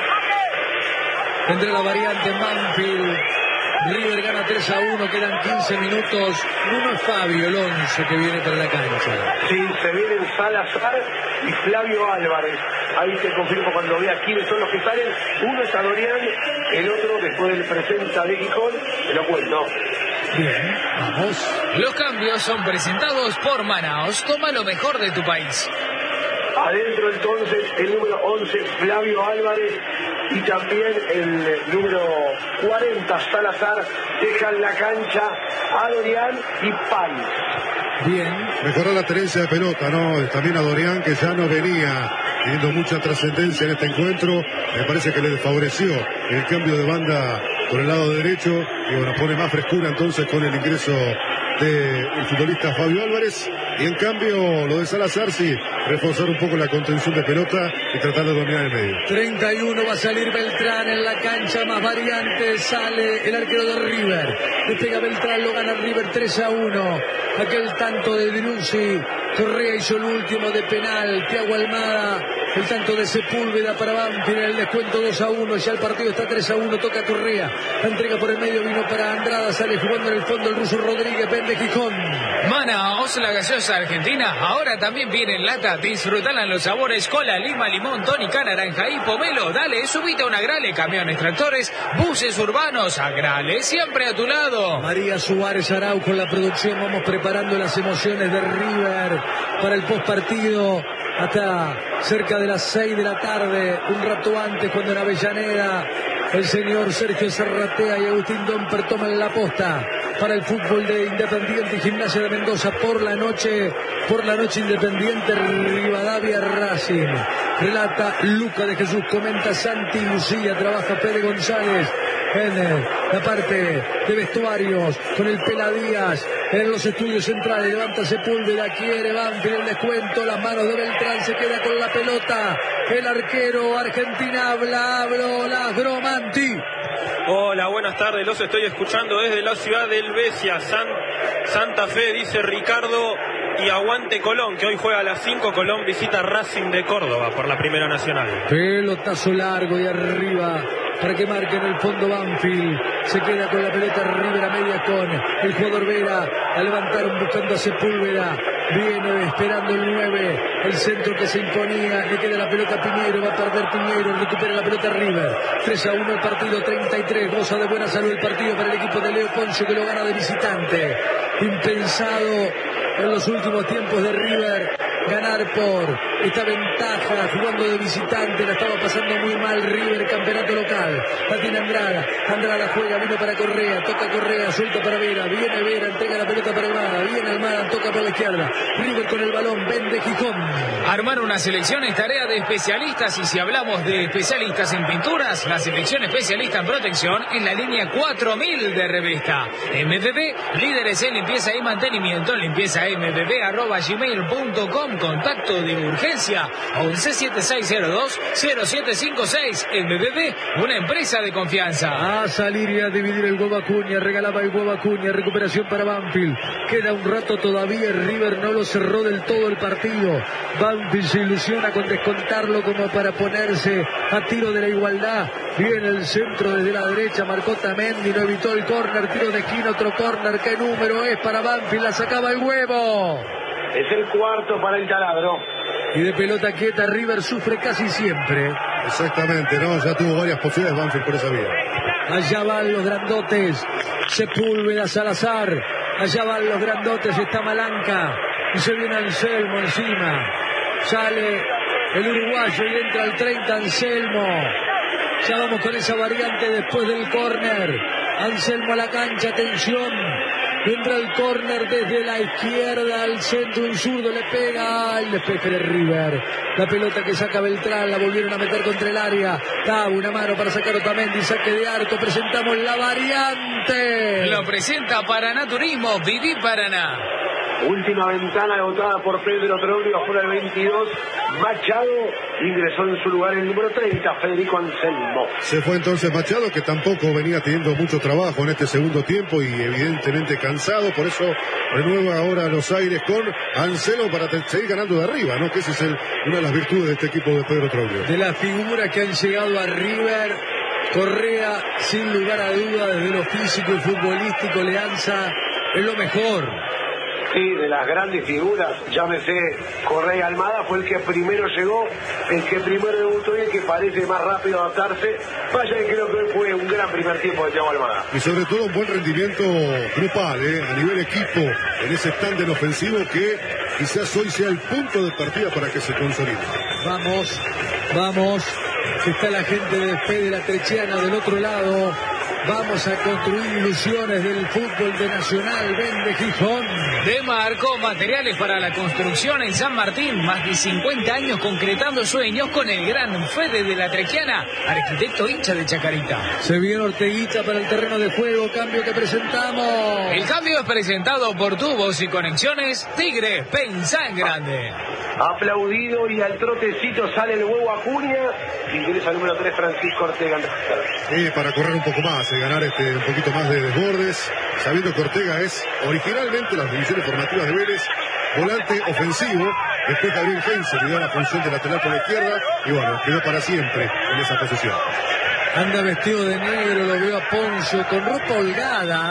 [SPEAKER 1] Tendrá la variante Banfield. River gana tres a uno, quedan quince minutos. Uno es Fabio, el once que viene para la cancha.
[SPEAKER 4] Sí, se vienen Salazar y Flavio Álvarez. Ahí te confirmo cuando vea quiénes son los que salen. Uno es Adorián, el otro, después del presenta de Gijón, te lo cuento.
[SPEAKER 1] Bien, vamos.
[SPEAKER 3] Los cambios son presentados por Manaos. Toma lo mejor de tu país.
[SPEAKER 4] Adentro entonces el número once, Flavio Álvarez, y también el número cuarenta, Salazar, dejan la cancha a Dorian y Páez.
[SPEAKER 1] Bien.
[SPEAKER 2] Mejoró la tenencia de pelota, ¿no? También a Dorián, que ya no venía teniendo mucha trascendencia en este encuentro. Me parece que le favoreció el cambio de banda por el lado derecho. Y bueno, pone más frescura entonces con el ingreso del futbolista Fabio Álvarez. Y en cambio, lo de Salazar, sí, reforzar un poco la contención de pelota y tratar de dominar el medio.
[SPEAKER 1] treinta y uno va a salir Beltrán en la cancha, más variantes, sale el arquero de River. Despega Beltrán, lo gana River tres a uno. Aquel tanto de Driussi, Correa hizo el último de penal, Thiago Almada, el tanto de Sepúlveda para Banfield, el descuento dos a uno, ya el partido está tres a uno, toca Correa, la entrega por el medio, vino para Andrada, sale jugando en el fondo el ruso Rodríguez, vende Gijón.
[SPEAKER 3] Manaos, la gaseosa argentina, ahora también viene en lata. Disfrutala en los sabores cola, lima, limón, tónica, naranja y pomelo. Dale, subite a una Grale, camiones, tractores, buses urbanos, a Grale, siempre a tu lado.
[SPEAKER 1] María Suárez Araujo en la producción, vamos preparando las emociones de River para el postpartido hasta cerca de las seis de la tarde, un rato antes cuando en Avellaneda el señor Sergio Serratea y Agustín Domper toman la posta para el fútbol de Independiente y Gimnasia de Mendoza. Por la noche, por la noche Independiente, Rivadavia, Racing. Relata Luca de Jesús, comenta Santi Lucía, trabaja Pérez González en la parte de vestuarios con el Pela Díaz en los estudios centrales. Levanta Sepúlveda, quiere Banfield el descuento, las manos de Beltrán, se queda con la pelota el arquero Argentina. Habla, habló la Gromanti.
[SPEAKER 5] Hola, buenas tardes, los estoy escuchando desde la ciudad del Besia, San, Santa Fe, dice Ricardo, y aguante Colón, que hoy juega a las cinco. Colón visita Racing de Córdoba por la Primera Nacional.
[SPEAKER 1] Pelotazo largo de arriba para que marque en el fondo Banfield. Se queda con la pelota River a media con el jugador Vera. A levantaron buscando a Sepúlveda. Viene esperando el nueve. El centro que se imponía. Le queda la pelota a Piñeiro. Va a perder Piñeiro. Recupera la pelota River. tres a uno el partido, treinta y tres. Goza de buena salud el partido para el equipo de Leo Poncio, que lo gana de visitante. Impensado en los últimos tiempos de River ganar por esta ventaja jugando de visitante. La estaba pasando muy mal River, campeonato local. La tiene Andrada, Andrada juega, vino para Correa, toca Correa, suelta para Vera, viene Vera, entrega la pelota para Almada, viene Almada, toca por la izquierda, River con el balón, vende Gijón.
[SPEAKER 3] Armar una selección es tarea de especialistas, y si hablamos de especialistas en pinturas, la selección especialista en protección en la línea cuatro mil de Revesta. M V P, líderes en limpieza y mantenimiento, limpieza m v p arroba gmail punto com, contacto de urgencia once siete seis cero dos cero siete cinco seis. M V P, una empresa de confianza.
[SPEAKER 1] A salir y a dividir el huevo Acuña, regalaba el huevo Acuña, recuperación para Banfield. Queda un rato todavía, River no lo cerró del todo el partido. Banfield se ilusiona con descontarlo como para ponerse a tiro de la igualdad. Viene el centro desde la derecha, marcó Tamendi, no evitó el córner, tiro de esquina, otro córner. ¿Qué número es para Banfield? La sacaba el huevo.
[SPEAKER 4] Es el cuarto para el taladro.
[SPEAKER 1] Y de pelota quieta, River sufre casi siempre.
[SPEAKER 2] Exactamente, ¿no? Ya tuvo varias posibilidades Banfield por esa vía.
[SPEAKER 1] Allá van los grandotes, Sepúlveda, Salazar. Allá van los grandotes, está Malanca. Y se viene Anselmo encima. Sale el uruguayo y entra al treinta Anselmo. Ya vamos con esa variante después del córner. Anselmo a la cancha, atención. Entra el córner desde la izquierda al centro, un zurdo le pega el despeje de River. La pelota que saca Beltrán, la volvieron a meter contra el área. Tabo, una mano para sacar Otamendi, saque de arco, presentamos la variante.
[SPEAKER 3] Lo presenta Paraná Turismo, Viví Paraná.
[SPEAKER 4] Última ventana agotada por Pedro Troglio, afuera el veintidós. Machado ingresó en su lugar el número treinta, Federico Anselmo.
[SPEAKER 2] Se fue entonces Machado, que tampoco venía teniendo mucho trabajo en este segundo tiempo y evidentemente cansado, por eso renueva ahora los aires con Anselmo para seguir ganando de arriba, ¿no? Que esa es el, una de las virtudes de este equipo de Pedro Troglio.
[SPEAKER 1] De las figuras que han llegado a River, Correa, sin lugar a duda, desde lo físico y futbolístico, Leanza es lo mejor.
[SPEAKER 4] Sí, de las grandes figuras, llámese Correa Almada, fue el que primero llegó, el que primero debutó y el que parece más rápido adaptarse. Vaya que creo que fue un gran primer tiempo de Thiago Almada.
[SPEAKER 2] Y sobre todo un buen rendimiento grupal, ¿eh? A nivel equipo, en ese tándem ofensivo que quizás hoy sea el punto de partida para que se consolide.
[SPEAKER 1] Vamos, vamos, que está la gente de Fede la Trechiana del otro lado. Vamos a construir ilusiones del fútbol de Nacional. Vende Gijón.
[SPEAKER 3] De Marco, materiales para la construcción en San Martín. Más de cincuenta años concretando sueños con el gran Fede de la Trequiana, arquitecto hincha de Chacarita.
[SPEAKER 1] Se viene Orteguita para el terreno de juego. Cambio que presentamos.
[SPEAKER 3] El cambio es presentado por Tubos y Conexiones Tigre. Pensá en grande.
[SPEAKER 4] Aplaudido y al trotecito sale el huevo Acuña. Ingresa el número tres, Francisco Ortega.
[SPEAKER 2] Sí, para correr un poco más, eh, ganar este un poquito más de desbordes, sabiendo que Ortega es originalmente las divisiones formativas de Vélez, volante ofensivo. Después Gabriel Heinze le dio la función de lateral por la izquierda y bueno, quedó para siempre en esa posición.
[SPEAKER 1] Anda vestido de negro, lo veo a Poncio con ropa holgada.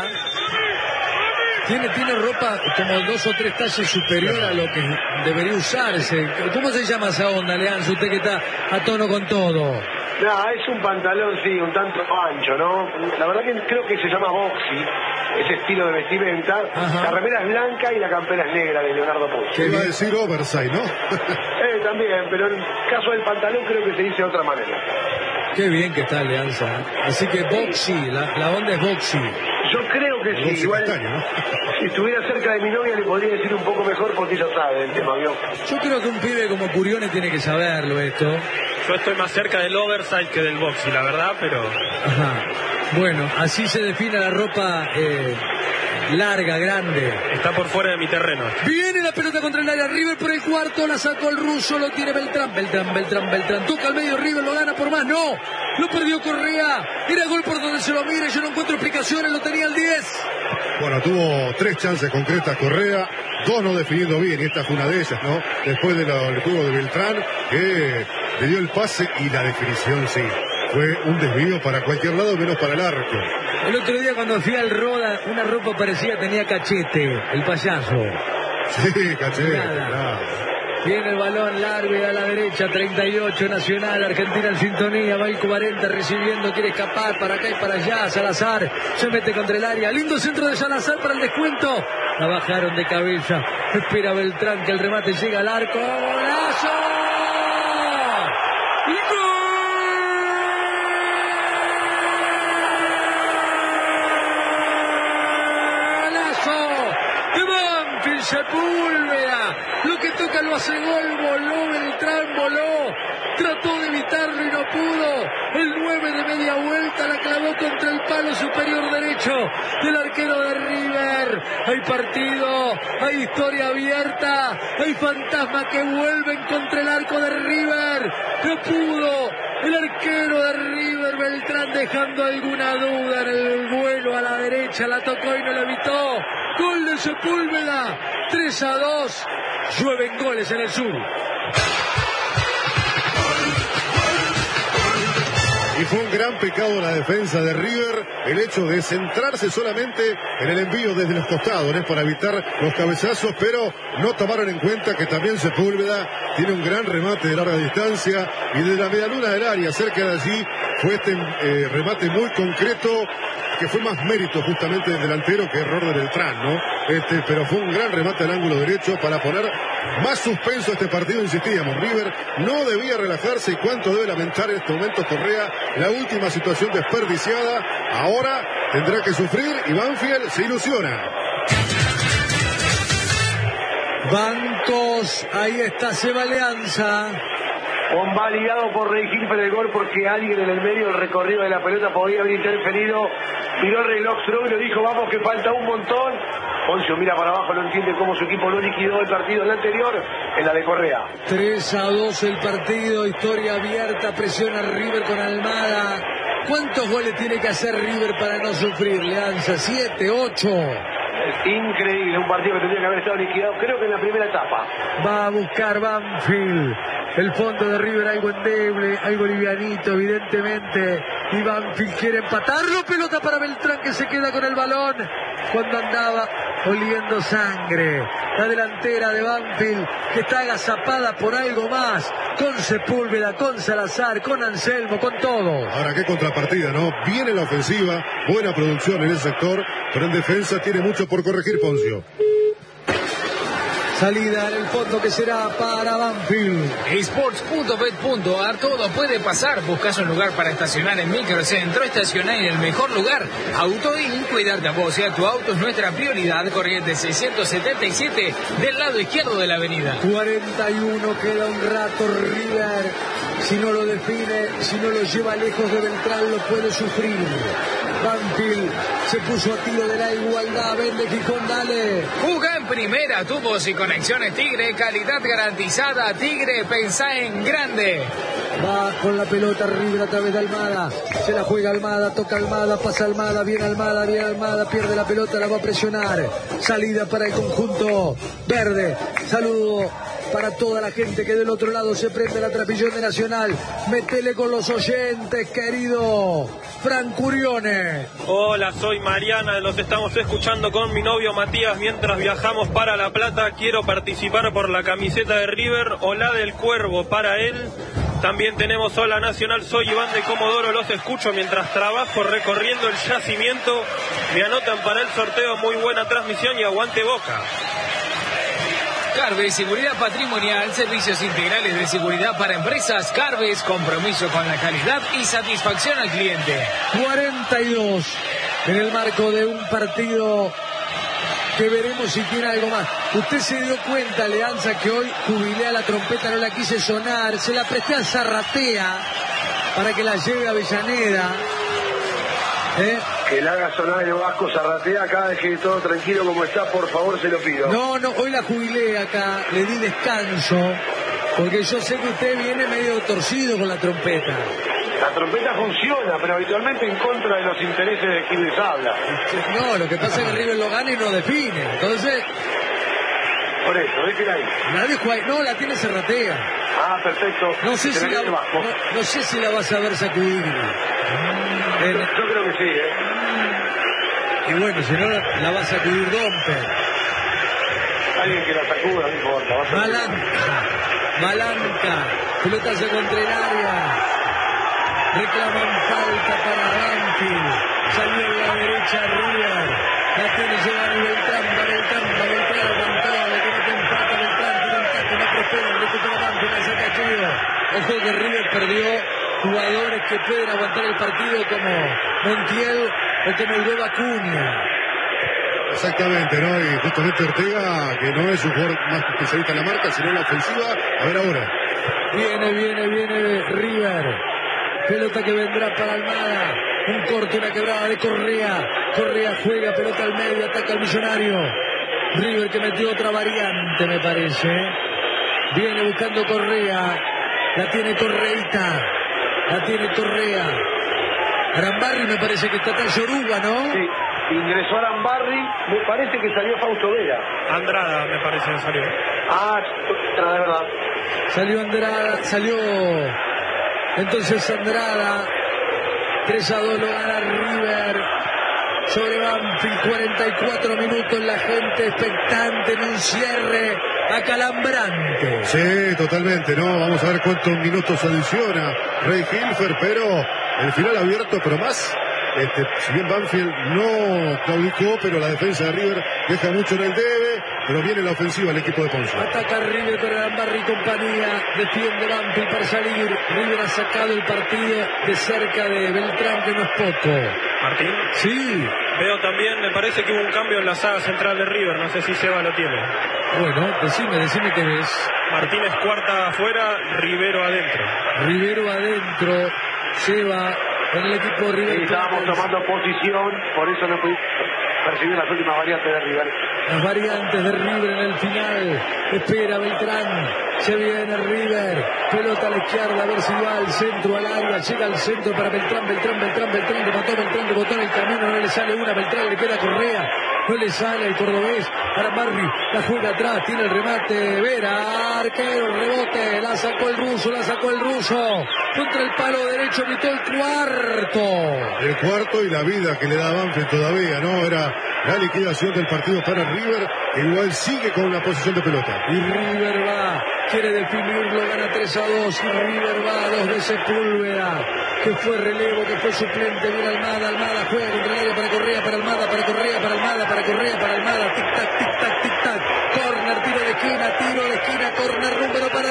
[SPEAKER 1] Tiene, tiene ropa como dos o tres tallas superior a lo que debería usarse. ¿Cómo se llama esa onda, Leanza? Usted que está a tono con todo.
[SPEAKER 4] No, es un pantalón, sí, un tanto ancho, ¿no? La verdad que creo que se llama boxy, ese estilo de vestimenta. Ajá. La remera es blanca y la campera es negra de Leonardo Poncio.
[SPEAKER 2] Que iba a decir oversize, ¿no?
[SPEAKER 4] eh, también, pero en caso del pantalón creo que se dice de otra manera.
[SPEAKER 1] Qué bien que está Alianza. Así que boxy, la, la onda es boxy.
[SPEAKER 4] Yo creo que sí, igual castaño, ¿no? Si estuviera cerca de mi novia le podría decir un poco mejor porque ella sabe el tema, ¿vio?
[SPEAKER 1] Yo creo que un pibe como Curione tiene que saberlo esto.
[SPEAKER 5] Yo estoy más cerca del oversize que del boxy, la verdad, pero...
[SPEAKER 1] Ajá. Bueno, así se define la ropa eh, larga, grande.
[SPEAKER 5] Está por fuera de mi terreno.
[SPEAKER 1] Viene la pelota contra el área, River por el cuarto, la sacó el ruso, lo tiene Beltrán, Beltrán, Beltrán, Beltrán, toca al medio, River lo gana por más, no, lo perdió Correa, era gol por donde se lo mire, yo no encuentro explicaciones, lo tenía el diez.
[SPEAKER 2] Bueno, tuvo tres chances concretas Correa, dos no definiendo bien, y esta fue una de ellas, ¿no? Después del de juego de Beltrán, que le dio el pase y la definición, sí. Fue un desvío para cualquier lado, menos para el arco.
[SPEAKER 1] El otro día cuando fui al Roda, una ropa parecida tenía Cachete, el payaso.
[SPEAKER 2] Sí, Cachete, claro.
[SPEAKER 1] Viene el balón largo y a la derecha, treinta y ocho Nacional, Argentina en sintonía, va el cuarenta recibiendo, quiere escapar para acá y para allá, Salazar se mete contra el área, lindo centro de Salazar para el descuento, la bajaron de cabeza, espera Beltrán que el remate llega al arco, ¡golazo! Sepúlveda, lo que toca toca, lo hace gol, voló Beltrán, voló, trató de evitarlo y no pudo. El nueve de media vuelta la clavó contra el palo superior derecho del arquero de River. Hay partido, hay historia abierta, hay fantasmas que vuelven contra el arco de River. No pudo el arquero de River, Beltrán, dejando alguna duda en el vuelo a la derecha, la tocó y no la evitó. Gol de Sepúlveda, tres a dos. Llueven goles en el sur.
[SPEAKER 2] Y fue un gran pecado la defensa de River el hecho de centrarse solamente en el envío desde los costados, ¿eh? Para evitar los cabezazos, pero no tomaron en cuenta que también Sepúlveda tiene un gran remate de larga distancia y de la medialuna del área, cerca de allí, fue este eh, remate muy concreto que fue más mérito justamente del delantero que error de Beltrán, ¿no? Este, pero fue un gran remate al ángulo derecho para poner más suspenso a este partido, insistíamos. River no debía relajarse y cuánto debe lamentar en este momento Correa la última situación desperdiciada. Ahora tendrá que sufrir y Banfield se ilusiona.
[SPEAKER 1] Bancos, ahí está Seba Alianza.
[SPEAKER 4] Convalidado por Rey Gilfer el gol porque alguien en el medio del recorrido de la pelota podía haber interferido. Miró el reloj y lo dijo, vamos que falta un montón. Poncio mira para abajo, no entiende cómo su equipo no liquidó el partido en la anterior, en la de Correa.
[SPEAKER 1] tres a dos el partido, historia abierta, presiona River con Almada. ¿Cuántos goles tiene que hacer River para no sufrir, Leanza? ¿Siete, ocho?
[SPEAKER 4] Es increíble, un partido que tendría que haber estado liquidado, creo que en la primera etapa.
[SPEAKER 1] Va a buscar Banfield. El fondo de River algo endeble, algo livianito, evidentemente. Y Banfield quiere empatarlo. Pelota para Beltrán que se queda con el balón cuando andaba oliendo sangre. La delantera de Banfield que está agazapada por algo más. Con Sepúlveda, con Salazar, con Anselmo, con todos.
[SPEAKER 2] Ahora qué contrapartida, ¿no? Viene la ofensiva, buena producción en ese sector, pero en defensa tiene mucho por corregir Poncio.
[SPEAKER 1] Salida en el fondo que será para Banfield.
[SPEAKER 3] Sports punto bet punto a r, todo puede pasar. Buscas un lugar para estacionar en Microcentro, estacionar en el mejor lugar. Autoin, cuidarte a vos y a tu auto es nuestra prioridad. Corriente seiscientos setenta y siete del lado izquierdo de la avenida.
[SPEAKER 1] cuarenta y uno, queda un rato River. Si no lo define, si no lo lleva lejos de Beltrán, lo puede sufrir. Banfield se puso a tiro de la igualdad. Vende Gijón, dale.
[SPEAKER 3] Juga en primera, tubos y conexiones Tigre, calidad garantizada. Tigre, pensá en grande.
[SPEAKER 1] Va con la pelota River a través de Almada. Se la juega Almada, toca Almada, pasa Almada, viene Almada, viene Almada, pierde la pelota, la va a presionar. Salida para el conjunto verde. Saludo para toda la gente que del otro lado se prende la trapillón de Nacional. Metele con los oyentes, querido Fran Curione.
[SPEAKER 5] Hola, soy Mariana, los estamos escuchando con mi novio Matías mientras viajamos para La Plata. Quiero participar por la camiseta de River o la del Cuervo para él. También tenemos Hola Nacional, soy Iván de Comodoro, los escucho mientras trabajo recorriendo el yacimiento. Me anotan para el sorteo, muy buena transmisión y aguante Boca.
[SPEAKER 3] Carves, seguridad patrimonial, servicios integrales de seguridad para empresas. Carves, compromiso con la calidad y satisfacción al cliente.
[SPEAKER 1] cuarenta y dos en el marco de un partido que veremos si tiene algo más. Usted se dio cuenta, Leanza, que hoy jubilé a la trompeta, no la quise sonar, se la presté a Zarratea para que la lleve a Avellaneda. ¿Eh?
[SPEAKER 4] Que la haga sonar el Vasco Zarratea acá, deje todo tranquilo como está, por favor, se lo pido.
[SPEAKER 1] No, no, hoy la jubilé acá, le di descanso, porque yo sé que usted viene medio torcido con la trompeta.
[SPEAKER 4] La trompeta funciona, pero habitualmente en contra de los intereses de quienes habla.
[SPEAKER 1] No, lo que pasa es que River lo gana y no define, entonces...
[SPEAKER 4] Por eso, déjela ahí.
[SPEAKER 1] La dejo ahí, no, la tiene Zarratea.
[SPEAKER 4] Ah, perfecto.
[SPEAKER 1] No sé, si la, no, no sé si la vas a ver sacudir.
[SPEAKER 4] Yo, yo creo que sí, ¿eh?
[SPEAKER 1] Y bueno, si no, la va a sacudir Domper.
[SPEAKER 4] Alguien que la sacuda, no importa. Va a
[SPEAKER 1] Malanca, Malanca, pelotazo contra el área. Reclaman falta para Banfield. Salió en la derecha River. La tiene Giovanni Beltrán, para Beltrán, para Beltrán, aguantado, le tiene que empate Beltrán, tiene un taco, no prospera, recupera Banfield, la saca Chío. Ojo que River perdió jugadores que pueden aguantar el partido como Montiel o como el Hugo Acuña.
[SPEAKER 2] Exactamente, ¿no? Y justamente Ortega, que no es un jugador más especialista en la marca, sino en la ofensiva. A ver ahora.
[SPEAKER 1] Viene, viene, viene River. Pelota que vendrá para Almada. Un corte, una quebrada de Correa. Correa juega, pelota al medio, ataca al Millonario. River que metió otra variante, me parece. Viene buscando Correa. La tiene Correita. La tiene Correa. Arambarri me parece que está acá Yoruba, ¿no?
[SPEAKER 4] Sí, ingresó Arambarri. Me parece que salió Fausto Vera.
[SPEAKER 5] Andrada, me parece que salió.
[SPEAKER 4] Ah, la verdad.
[SPEAKER 1] Salió Andrada, salió entonces Andrada. tres a dos lo gana River sobre Banfield. Cuarenta y cuatro minutos, la gente expectante en un cierre acalambrante.
[SPEAKER 2] Sí, totalmente, ¿no? Vamos a ver cuántos minutos adiciona Rey Hilfer, pero el final abierto, pero más. Este, si bien Banfield no claudicó, pero la defensa de River deja mucho en el debe, pero viene la ofensiva el equipo de Ponce.
[SPEAKER 1] Ataca River con Arambarri y compañía, defiende Banfield para salir. River ha sacado el partido de cerca de Beltrán, que no es poco.
[SPEAKER 5] Martín.
[SPEAKER 1] Sí.
[SPEAKER 5] Veo también, me parece que hubo un cambio en la saga central de River, no sé si Seba lo tiene.
[SPEAKER 1] Bueno, decime, decime qué ves.
[SPEAKER 5] Martínez cuarta afuera, Rivero adentro.
[SPEAKER 1] Rivero adentro, Seba en el equipo de River.
[SPEAKER 4] Sí, estábamos tomando posición, por eso no pudimos percibir las últimas variantes de River.
[SPEAKER 1] Las variantes de River en el final. Espera Beltrán. Se viene River. Pelota a la izquierda. A ver si va al centro, al área. Llega al centro para Beltrán. Beltrán, Beltrán, Beltrán. Rebotó Beltrán, rebotó en el camino. No le sale una. Beltrán le queda Correa. No le sale el cordobés. Arambarri la juega atrás. Tiene el remate. Vera. Arquero. Rebote. La sacó el ruso. La sacó el ruso. Contra el palo derecho. Evitó el cuarto.
[SPEAKER 2] El cuarto y la vida que le da Banfield todavía, ¿no? Era la liquidación del partido para River, que igual sigue con la posición de pelota.
[SPEAKER 1] Y River va, quiere definirlo, gana tres a dos. Y River va a dos de Sepúlveda, que fue relevo, que fue suplente. Viene Almada, Almada juega contra el área para Correa, para Almada, para Correa, para Almada, para Correa, para Almada. Tic tac, tic tac, tic tac. Corner, tiro de esquina, tiro de esquina, corner número para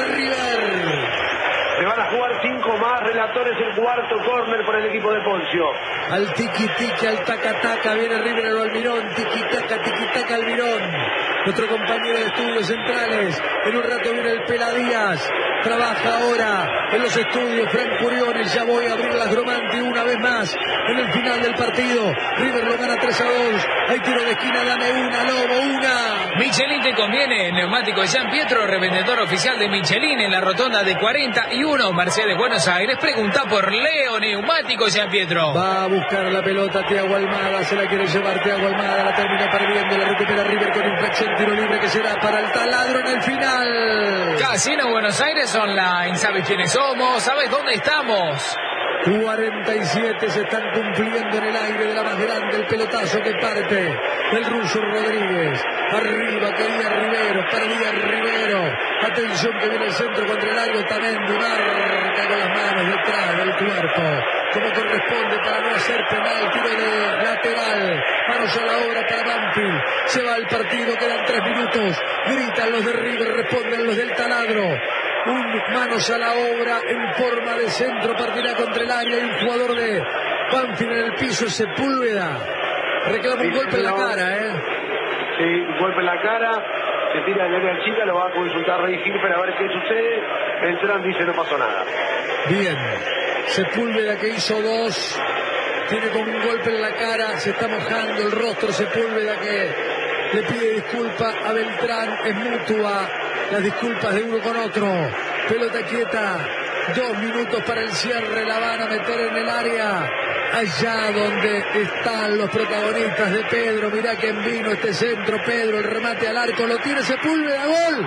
[SPEAKER 1] River.
[SPEAKER 4] Se van a jugar cinco más relatores, el cuarto córner por el equipo de Poncio.
[SPEAKER 1] Al tiki tiki, al taca taca, viene River al Almirón, tiki taca, tiki taca Almirón. Nuestro compañero de estudios centrales, en un rato viene el Pela Díaz. Trabaja ahora en los estudios Frank Curiones. Ya voy a abrir las Gromanti una vez más en el final del partido. River lo gana tres a dos. Hay tiro de esquina, dame una, Lobo, una.
[SPEAKER 3] Michelin te conviene, neumático de San Pietro, revendedor oficial de Michelin en la rotonda de cuarenta y uno, Mercedes, Buenos Aires. Pregunta por Leo, neumático San Pietro.
[SPEAKER 1] Va a buscar la pelota Thiago Almada, se la quiere llevar Thiago Almada, la termina perdiendo, la recupera River con infracción, tiro libre que será para el taladro en el final.
[SPEAKER 3] Casino Buenos Aires Online, ¿sabes quiénes somos? ¿Sabes dónde estamos?
[SPEAKER 1] cuarenta y siete se están cumpliendo en el aire de la más grande, el pelotazo que parte el ruso Rodríguez. Arriba quería Rivero, perdía Rivero. Atención que viene el centro contra el área, Otamendi marca con las manos detrás del cuerpo, como corresponde para no hacer penal, tiro de lateral. Manos a la obra para Banfield. Se va el partido, quedan tres minutos. Gritan los de River, responden los del taladro. Un manos a la obra en forma de centro, partirá contra el área y un jugador de Banfield en el piso, Sepúlveda. Reclama un golpe en la cara, ¿eh?
[SPEAKER 4] Sí, un golpe en la cara. Se tira el área chica, lo va a consultar Rey Hilfer a ver qué sucede. Beltrán dice no pasó nada.
[SPEAKER 1] Bien. Sepúlveda que hizo dos. Tiene como un golpe en la cara. Se está mojando el rostro Sepúlveda, que le pide disculpa a Beltrán. Es mutua las disculpas de uno con otro. Pelota quieta. Dos minutos para el cierre. La van a meter en el área. Allá donde están los protagonistas de Pedro. Mirá quién vino este centro. Pedro, el remate al arco. Lo tiene Sepúlveda. Gol.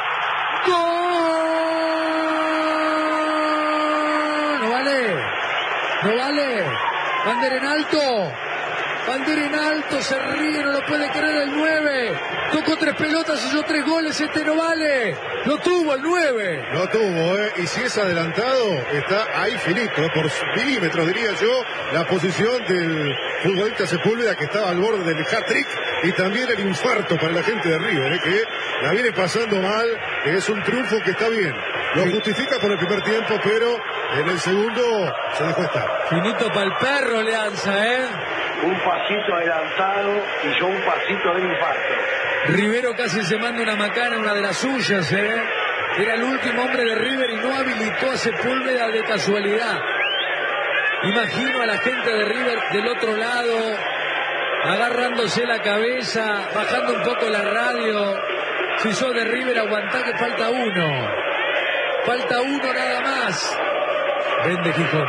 [SPEAKER 1] Gol. No vale. No vale. Bandera en alto. Bandera en alto, se ríe, no lo puede creer el nueve. Tocó tres pelotas, hizo tres goles, este no vale. Lo tuvo el nueve.
[SPEAKER 2] Lo tuvo, ¿eh? Y si es adelantado, está ahí finito, ¿eh? Por milímetros, diría yo, la posición del futbolista Sepúlveda, que estaba al borde del hat-trick, y también el infarto para la gente de River, ¿eh? Que la viene pasando mal. Es un triunfo que está bien. Lo sí. Justifica por el primer tiempo, pero en el segundo se dejó estar.
[SPEAKER 1] Finito para el perro, Leanza, ¿eh?
[SPEAKER 4] un pasito adelantado y yo un pasito del infarto.
[SPEAKER 1] Rivero casi se manda una macana, una de las suyas, ¿eh? Era el último hombre de River y no habilitó a Sepúlveda de casualidad. Imagino a la gente de River del otro lado, agarrándose la cabeza, bajando un poco la radio. Si sos de River, aguantá que falta uno. Falta uno nada más. Vende Gijón.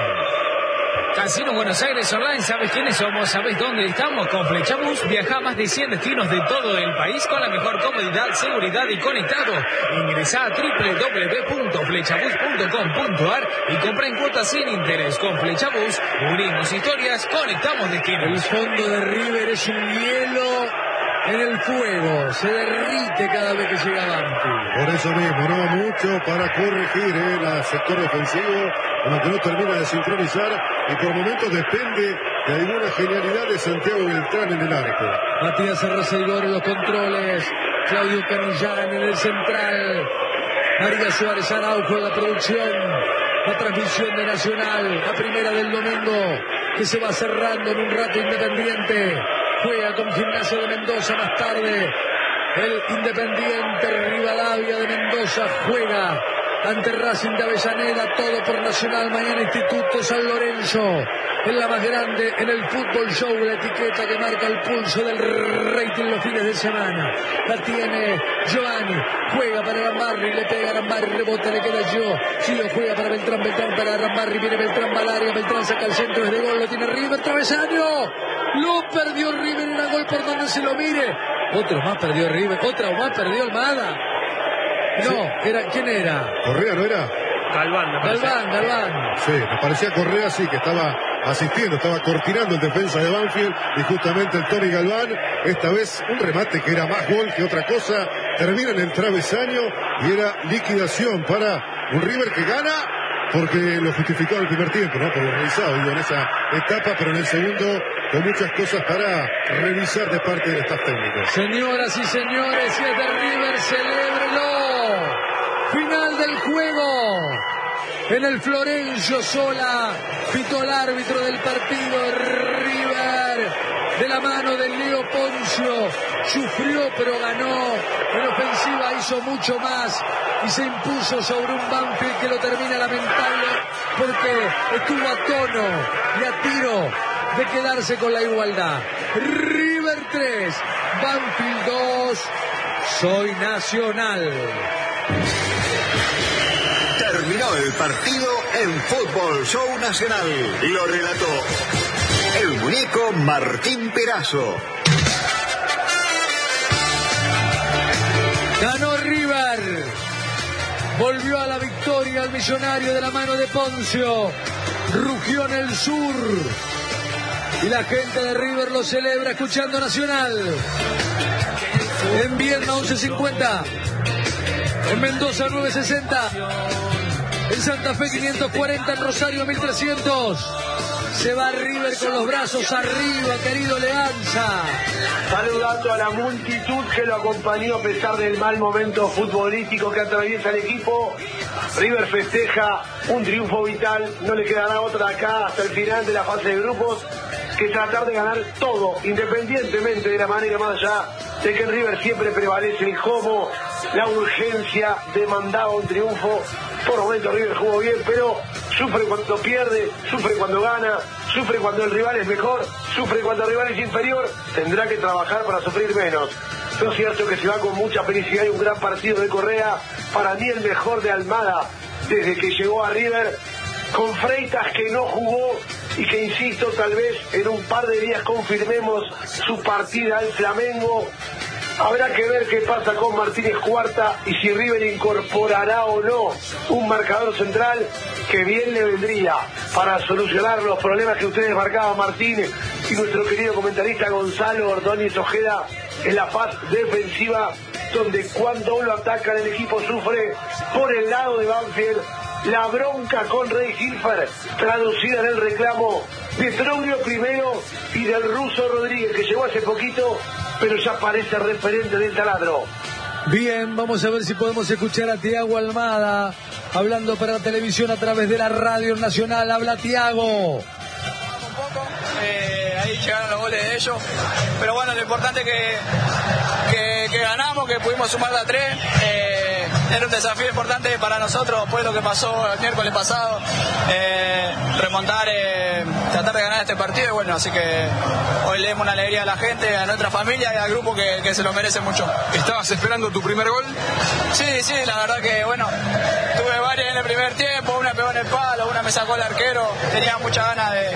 [SPEAKER 3] Casino Buenos Aires Online, ¿sabes quiénes somos? ¿Sabes dónde estamos? Con Flechabús viaja a más de cien destinos de todo el país con la mejor comodidad, seguridad y conectado. Ingresá a doble u doble u doble u punto flechabús punto com punto a r y compra en cuotas sin interés. Con Flechabús unimos historias, conectamos destinos.
[SPEAKER 1] El fondo de River es un hielo en el fuego, se derrite cada vez que llega Banfield.
[SPEAKER 2] Por eso mismo, no mucho para corregir ¿eh? el sector defensivo, como que no termina de sincronizar y por momentos depende de alguna genialidad de Santiago Beltrán en el arco.
[SPEAKER 1] Matías Arrasaigor en los controles, Claudio Canillán en el central, María Suárez Araujo en la producción, la transmisión de Nacional, la primera del domingo, que se va cerrando en un rato. Independiente juega con Gimnasia de Mendoza más tarde. El Independiente Rivadavia de Mendoza juega ante Racing de Avellaneda, todo por Nacional. Mañana Instituto San Lorenzo, en la más grande, en el Fútbol Show, la etiqueta que marca el pulso del rating los fines de semana. La tiene Giovanni, juega para Arambarri, le pega a Arambarri, rebota, le queda yo. Gio juega para Beltrán, Beltrán para Arambarri, viene Beltrán, va al área, Beltrán saca el centro, es de gol, lo tiene River, travesaño. Lo perdió River, era gol por donde se lo mire. Otro más perdió River, otra más perdió Almada. No, sí. era ¿quién era?
[SPEAKER 2] Correa, ¿no era?
[SPEAKER 5] Galván, me parece.
[SPEAKER 1] Galván, Galván.
[SPEAKER 2] Sí, me parecía Correa, sí, que estaba asistiendo, estaba cortinando el defensa de Banfield y justamente el Tony Galván, esta vez un remate que era más gol que otra cosa, termina en el travesaño y era liquidación para un River que gana porque lo justificó en el primer tiempo, ¿no? Por lo realizado, digo, en esa etapa, pero en el segundo con muchas cosas para revisar de parte del staff técnico.
[SPEAKER 1] Señoras y señores, si es de River, celébrelo. Final del juego. En el Florencio Sola, pitó el árbitro del partido. River, de la mano de Leo Poncio, sufrió pero ganó. En ofensiva hizo mucho más y se impuso sobre un Banfield que lo termina lamentable porque estuvo a tono y a tiro de quedarse con la igualdad. River tres, Banfield dos. Soy Nacional.
[SPEAKER 6] Terminó el partido en Fútbol Show Nacional. Lo relató el muñeco Martín Perazo.
[SPEAKER 1] Ganó River. Volvió a la victoria al Millonario de la mano de Poncio. Rugió en el sur. Y la gente de River lo celebra escuchando Nacional. En Viedma once cincuenta. En Mendoza nueve sesenta. En Santa Fe quinientos cuarenta. En Rosario mil trescientos. Se va River con los brazos arriba, querido Leanza.
[SPEAKER 4] Saludando a la multitud que lo acompañó a pesar del mal momento futbolístico que atraviesa el equipo. River festeja un triunfo vital. No le quedará otra acá hasta el final de la fase de grupos que tratar de ganar todo, independientemente de la manera, más allá de que en River siempre prevalece el cómo, la urgencia demandaba un triunfo. Por momentos River jugó bien, pero sufre cuando pierde, sufre cuando gana, sufre cuando el rival es mejor, sufre cuando el rival es inferior. Tendrá que trabajar para sufrir menos. Lo cierto que se va con mucha felicidad y un gran partido de Correa, para mí el mejor de Almada desde que llegó a River, con Freitas que no jugó y que, insisto, tal vez en un par de días confirmemos su partida al Flamengo. Habrá que ver qué pasa con Martínez Cuarta y si River incorporará o no un marcador central que bien le vendría para solucionar los problemas que ustedes marcaban, Martínez y nuestro querido comentarista Gonzalo Ordóñez Ojeda, en la fase defensiva, donde cuando lo atacan el equipo sufre. Por el lado de Banfield, la bronca con Rey Hilfer, traducida en el reclamo de Troglio primero y del ruso Rodríguez, que llegó hace poquito, pero ya parece referente del taladro.
[SPEAKER 1] Bien, vamos a ver si podemos escuchar a Tiago Almada hablando para la televisión a través de la Radio Nacional. Habla Tiago.
[SPEAKER 7] Eh, ahí llegaron los goles de ellos. Pero bueno, lo importante es que, que, que ganamos, que pudimos sumar de a tres. Eh, era un desafío importante para nosotros después de lo que pasó el miércoles pasado. Eh, remontar, eh, tratar de ganar este partido y bueno, así que hoy le demos una alegría a la gente, a nuestra familia y al grupo que, que se lo merece mucho.
[SPEAKER 8] ¿Estabas esperando tu primer gol?
[SPEAKER 7] Sí, sí, la verdad que bueno, tuve varias en el primer tiempo, una pegó en el palo, una me sacó el arquero, tenía muchas ganas de,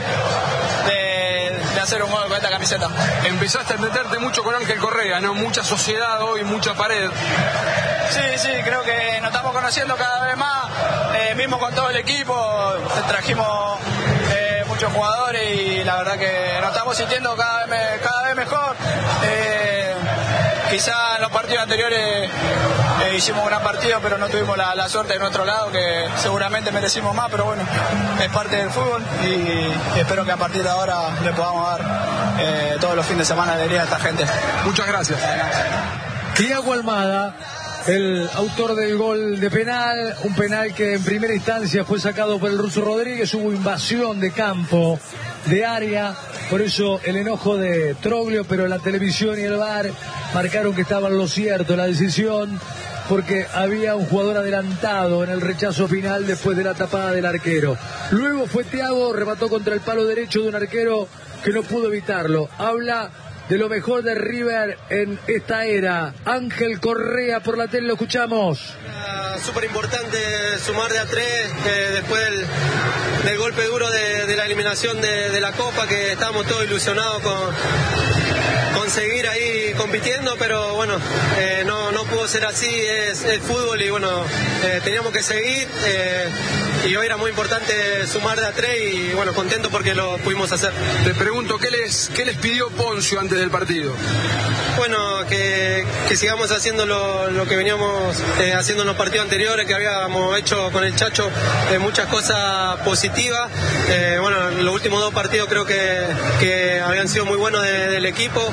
[SPEAKER 7] de, de hacer un gol con esta camiseta.
[SPEAKER 8] Empezaste a meterte mucho con Ángel Correa, ¿no? Mucha sociedad hoy, mucha pared.
[SPEAKER 7] Sí, sí, creo que nos estamos conociendo cada vez más, eh, mismo con todo el equipo, trajimos eh, muchos jugadores y la verdad que nos estamos sintiendo cada vez, cada vez mejor. Eh, quizá en los partidos anteriores eh, hicimos un gran partido, pero no tuvimos la, la suerte de nuestro lado, que seguramente merecimos más, pero bueno, es parte del fútbol y, y espero que a partir de ahora le podamos dar eh, todos los fines de semana alegría a esta gente.
[SPEAKER 8] Muchas gracias.
[SPEAKER 1] Thiago Almada, el autor del gol de penal, un penal que en primera instancia fue sacado por el ruso Rodríguez, hubo invasión de campo, de área, por eso el enojo de Troglio, pero la televisión y el V A R marcaron que estaba en lo cierto la decisión, porque había un jugador adelantado en el rechazo final después de la tapada del arquero. Luego fue Thiago, remató contra el palo derecho de un arquero que no pudo evitarlo. Habla de lo mejor de River en esta era. Ángel Correa por la tele, lo escuchamos.
[SPEAKER 9] Súper importante sumar de a tres eh, después del, del golpe duro de, de la eliminación de, de la Copa, que estábamos todos ilusionados con, con seguir ahí compitiendo, pero bueno, eh, no, no pudo ser así, es el fútbol y bueno, eh, teníamos que seguir eh, y hoy era muy importante sumar de a tres y bueno, contento porque lo pudimos hacer.
[SPEAKER 8] Te pregunto, ¿qué les, qué les pidió Poncio antes del partido?
[SPEAKER 9] Bueno, que, que sigamos haciendo lo, lo que veníamos eh, haciendo en los partidos anteriores, que habíamos hecho con el Chacho eh, muchas cosas positivas. Eh, bueno, los últimos dos partidos creo que, que habían sido muy buenos de, del equipo.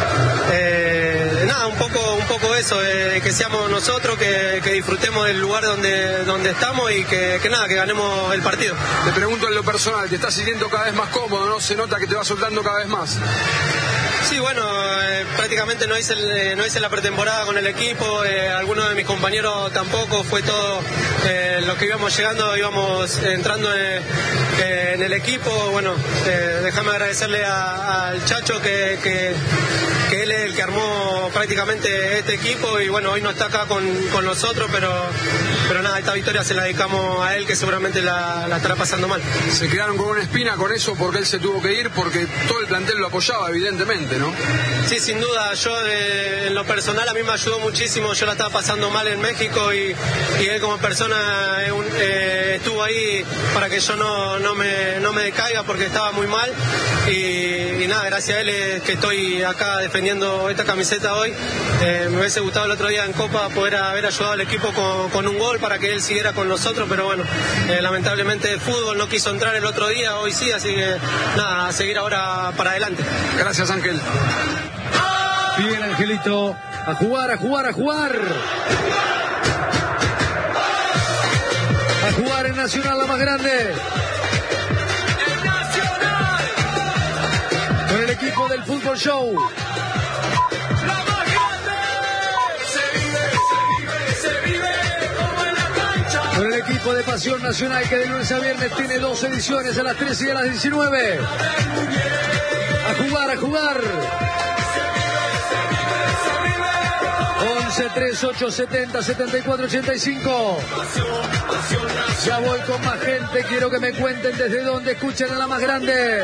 [SPEAKER 9] Eh, nada, un poco, un poco eso, eh, que seamos nosotros, que, que disfrutemos del lugar donde, donde estamos y que, que nada, que ganemos el partido.
[SPEAKER 8] Te pregunto en lo personal, ¿te estás sintiendo cada vez más cómodo, no? Se nota que te vas soltando cada vez más.
[SPEAKER 9] Sí, bueno, eh, prácticamente no hice, el, no hice la pretemporada con el equipo, eh, algunos de mis compañeros tampoco, fue todo eh, los que íbamos llegando, íbamos entrando en, eh, en el equipo. Bueno, eh, déjame agradecerle a, al Chacho que, que, que él es el que armó prácticamente este equipo y bueno, hoy no está acá con, con nosotros, pero, pero nada, esta victoria se la dedicamos a él, que seguramente la, la estará pasando mal.
[SPEAKER 8] Se quedaron con una espina con eso porque él se tuvo que ir, porque todo el plantel lo apoyaba evidentemente, ¿no?
[SPEAKER 9] Sí, sin duda, yo eh, en lo personal a mí me ayudó muchísimo, yo la estaba pasando mal en México y, y él como persona eh, un, eh, estuvo ahí para que yo no, no, me, no me decaiga porque estaba muy mal y, y nada, gracias a él es que estoy acá defendiendo esta camiseta hoy. Eh, me hubiese gustado el otro día en Copa poder haber ayudado al equipo con, con un gol para que él siguiera con nosotros, pero bueno, eh, lamentablemente el fútbol no quiso entrar el otro día, hoy sí, así que nada, a seguir ahora para adelante.
[SPEAKER 8] Gracias, Ángel.
[SPEAKER 1] Bien, Angelito, a jugar, a jugar, a jugar. A jugar en Nacional, la más grande. Con el equipo del Fútbol Show. Con el equipo de Pasión Nacional, que de lunes a viernes tiene dos ediciones, a las trece y a las diecinueve. A jugar, a jugar. once, tres, ocho, setenta, setenta y cuatro, ochenta y cinco. Ya voy con más gente, quiero que me cuenten desde dónde escuchan a la más grande.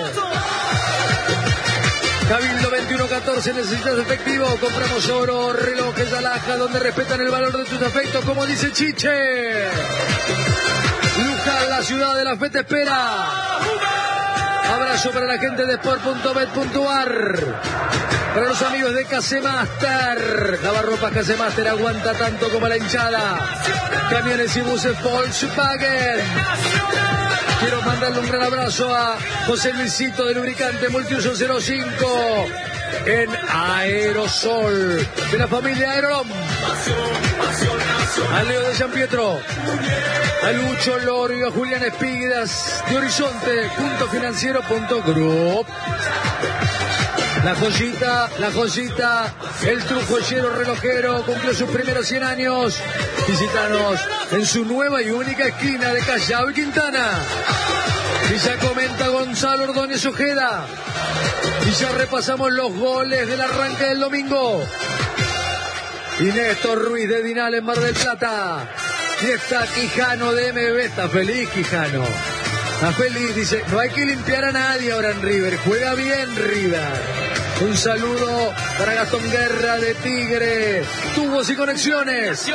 [SPEAKER 1] Cabildo veintiuno catorce, necesitas efectivo, compramos oro, relojes, alhaja, donde respetan el valor de tus afectos, como dice Chiche. Luján, la ciudad de la fe te espera. Abrazo para la gente de sport punto bet punto ar. Para los amigos de Casemaster, lavarropas Casemaster aguanta tanto como la hinchada. Camiones y buses Volkswagen. Quiero mandarle un gran abrazo a José Luisito de Lubricante Multiuso cero cinco en Aerosol, de la familia Aerolom. a Leo de San Pietro, a Lucho Lorio, a Julián Espíguidas de Horizonte, punto financiero punto group. La joyita, la joyita, el trujoyero relojero cumplió sus primeros cien años. Visítanos en su nueva y única esquina de Callao y Quintana. Y ya comenta Gonzalo Ordóñez Ojeda. Y ya repasamos los goles del arranque del domingo. Y Néstor Ruiz de Dinal en Mar del Plata. Y está Quijano de M B. Está feliz Quijano. Está feliz, dice, no hay que limpiar a nadie ahora en River. Juega bien River. Un saludo para Gastón Guerra de Tigre. Tubos y conexiones.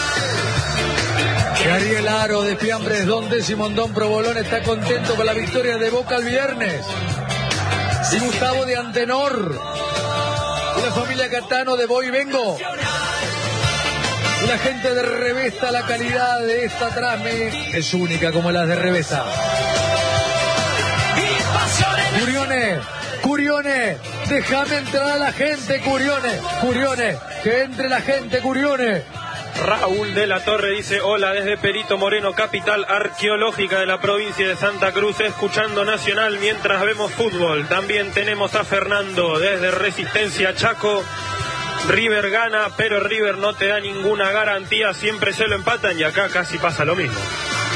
[SPEAKER 1] Y Ariel Aro de Fiambres Donde Simondón Provolón está contento con la victoria de Boca el viernes. Y Gustavo de Antenor. Y la familia Catano de Voy Vengo. Y la gente de Revesta, la calidad de esta trame es única como las de Revesta. Curione, Curione, déjame entrar a la gente, Curione, Curione, que entre la gente, Curione.
[SPEAKER 5] Raúl de la Torre dice, hola desde Perito Moreno, capital arqueológica de la provincia de Santa Cruz, escuchando Nacional mientras vemos fútbol. También tenemos a Fernando desde Resistencia Chaco. River gana, pero River no te da ninguna garantía, siempre se lo empatan y acá casi pasa lo mismo.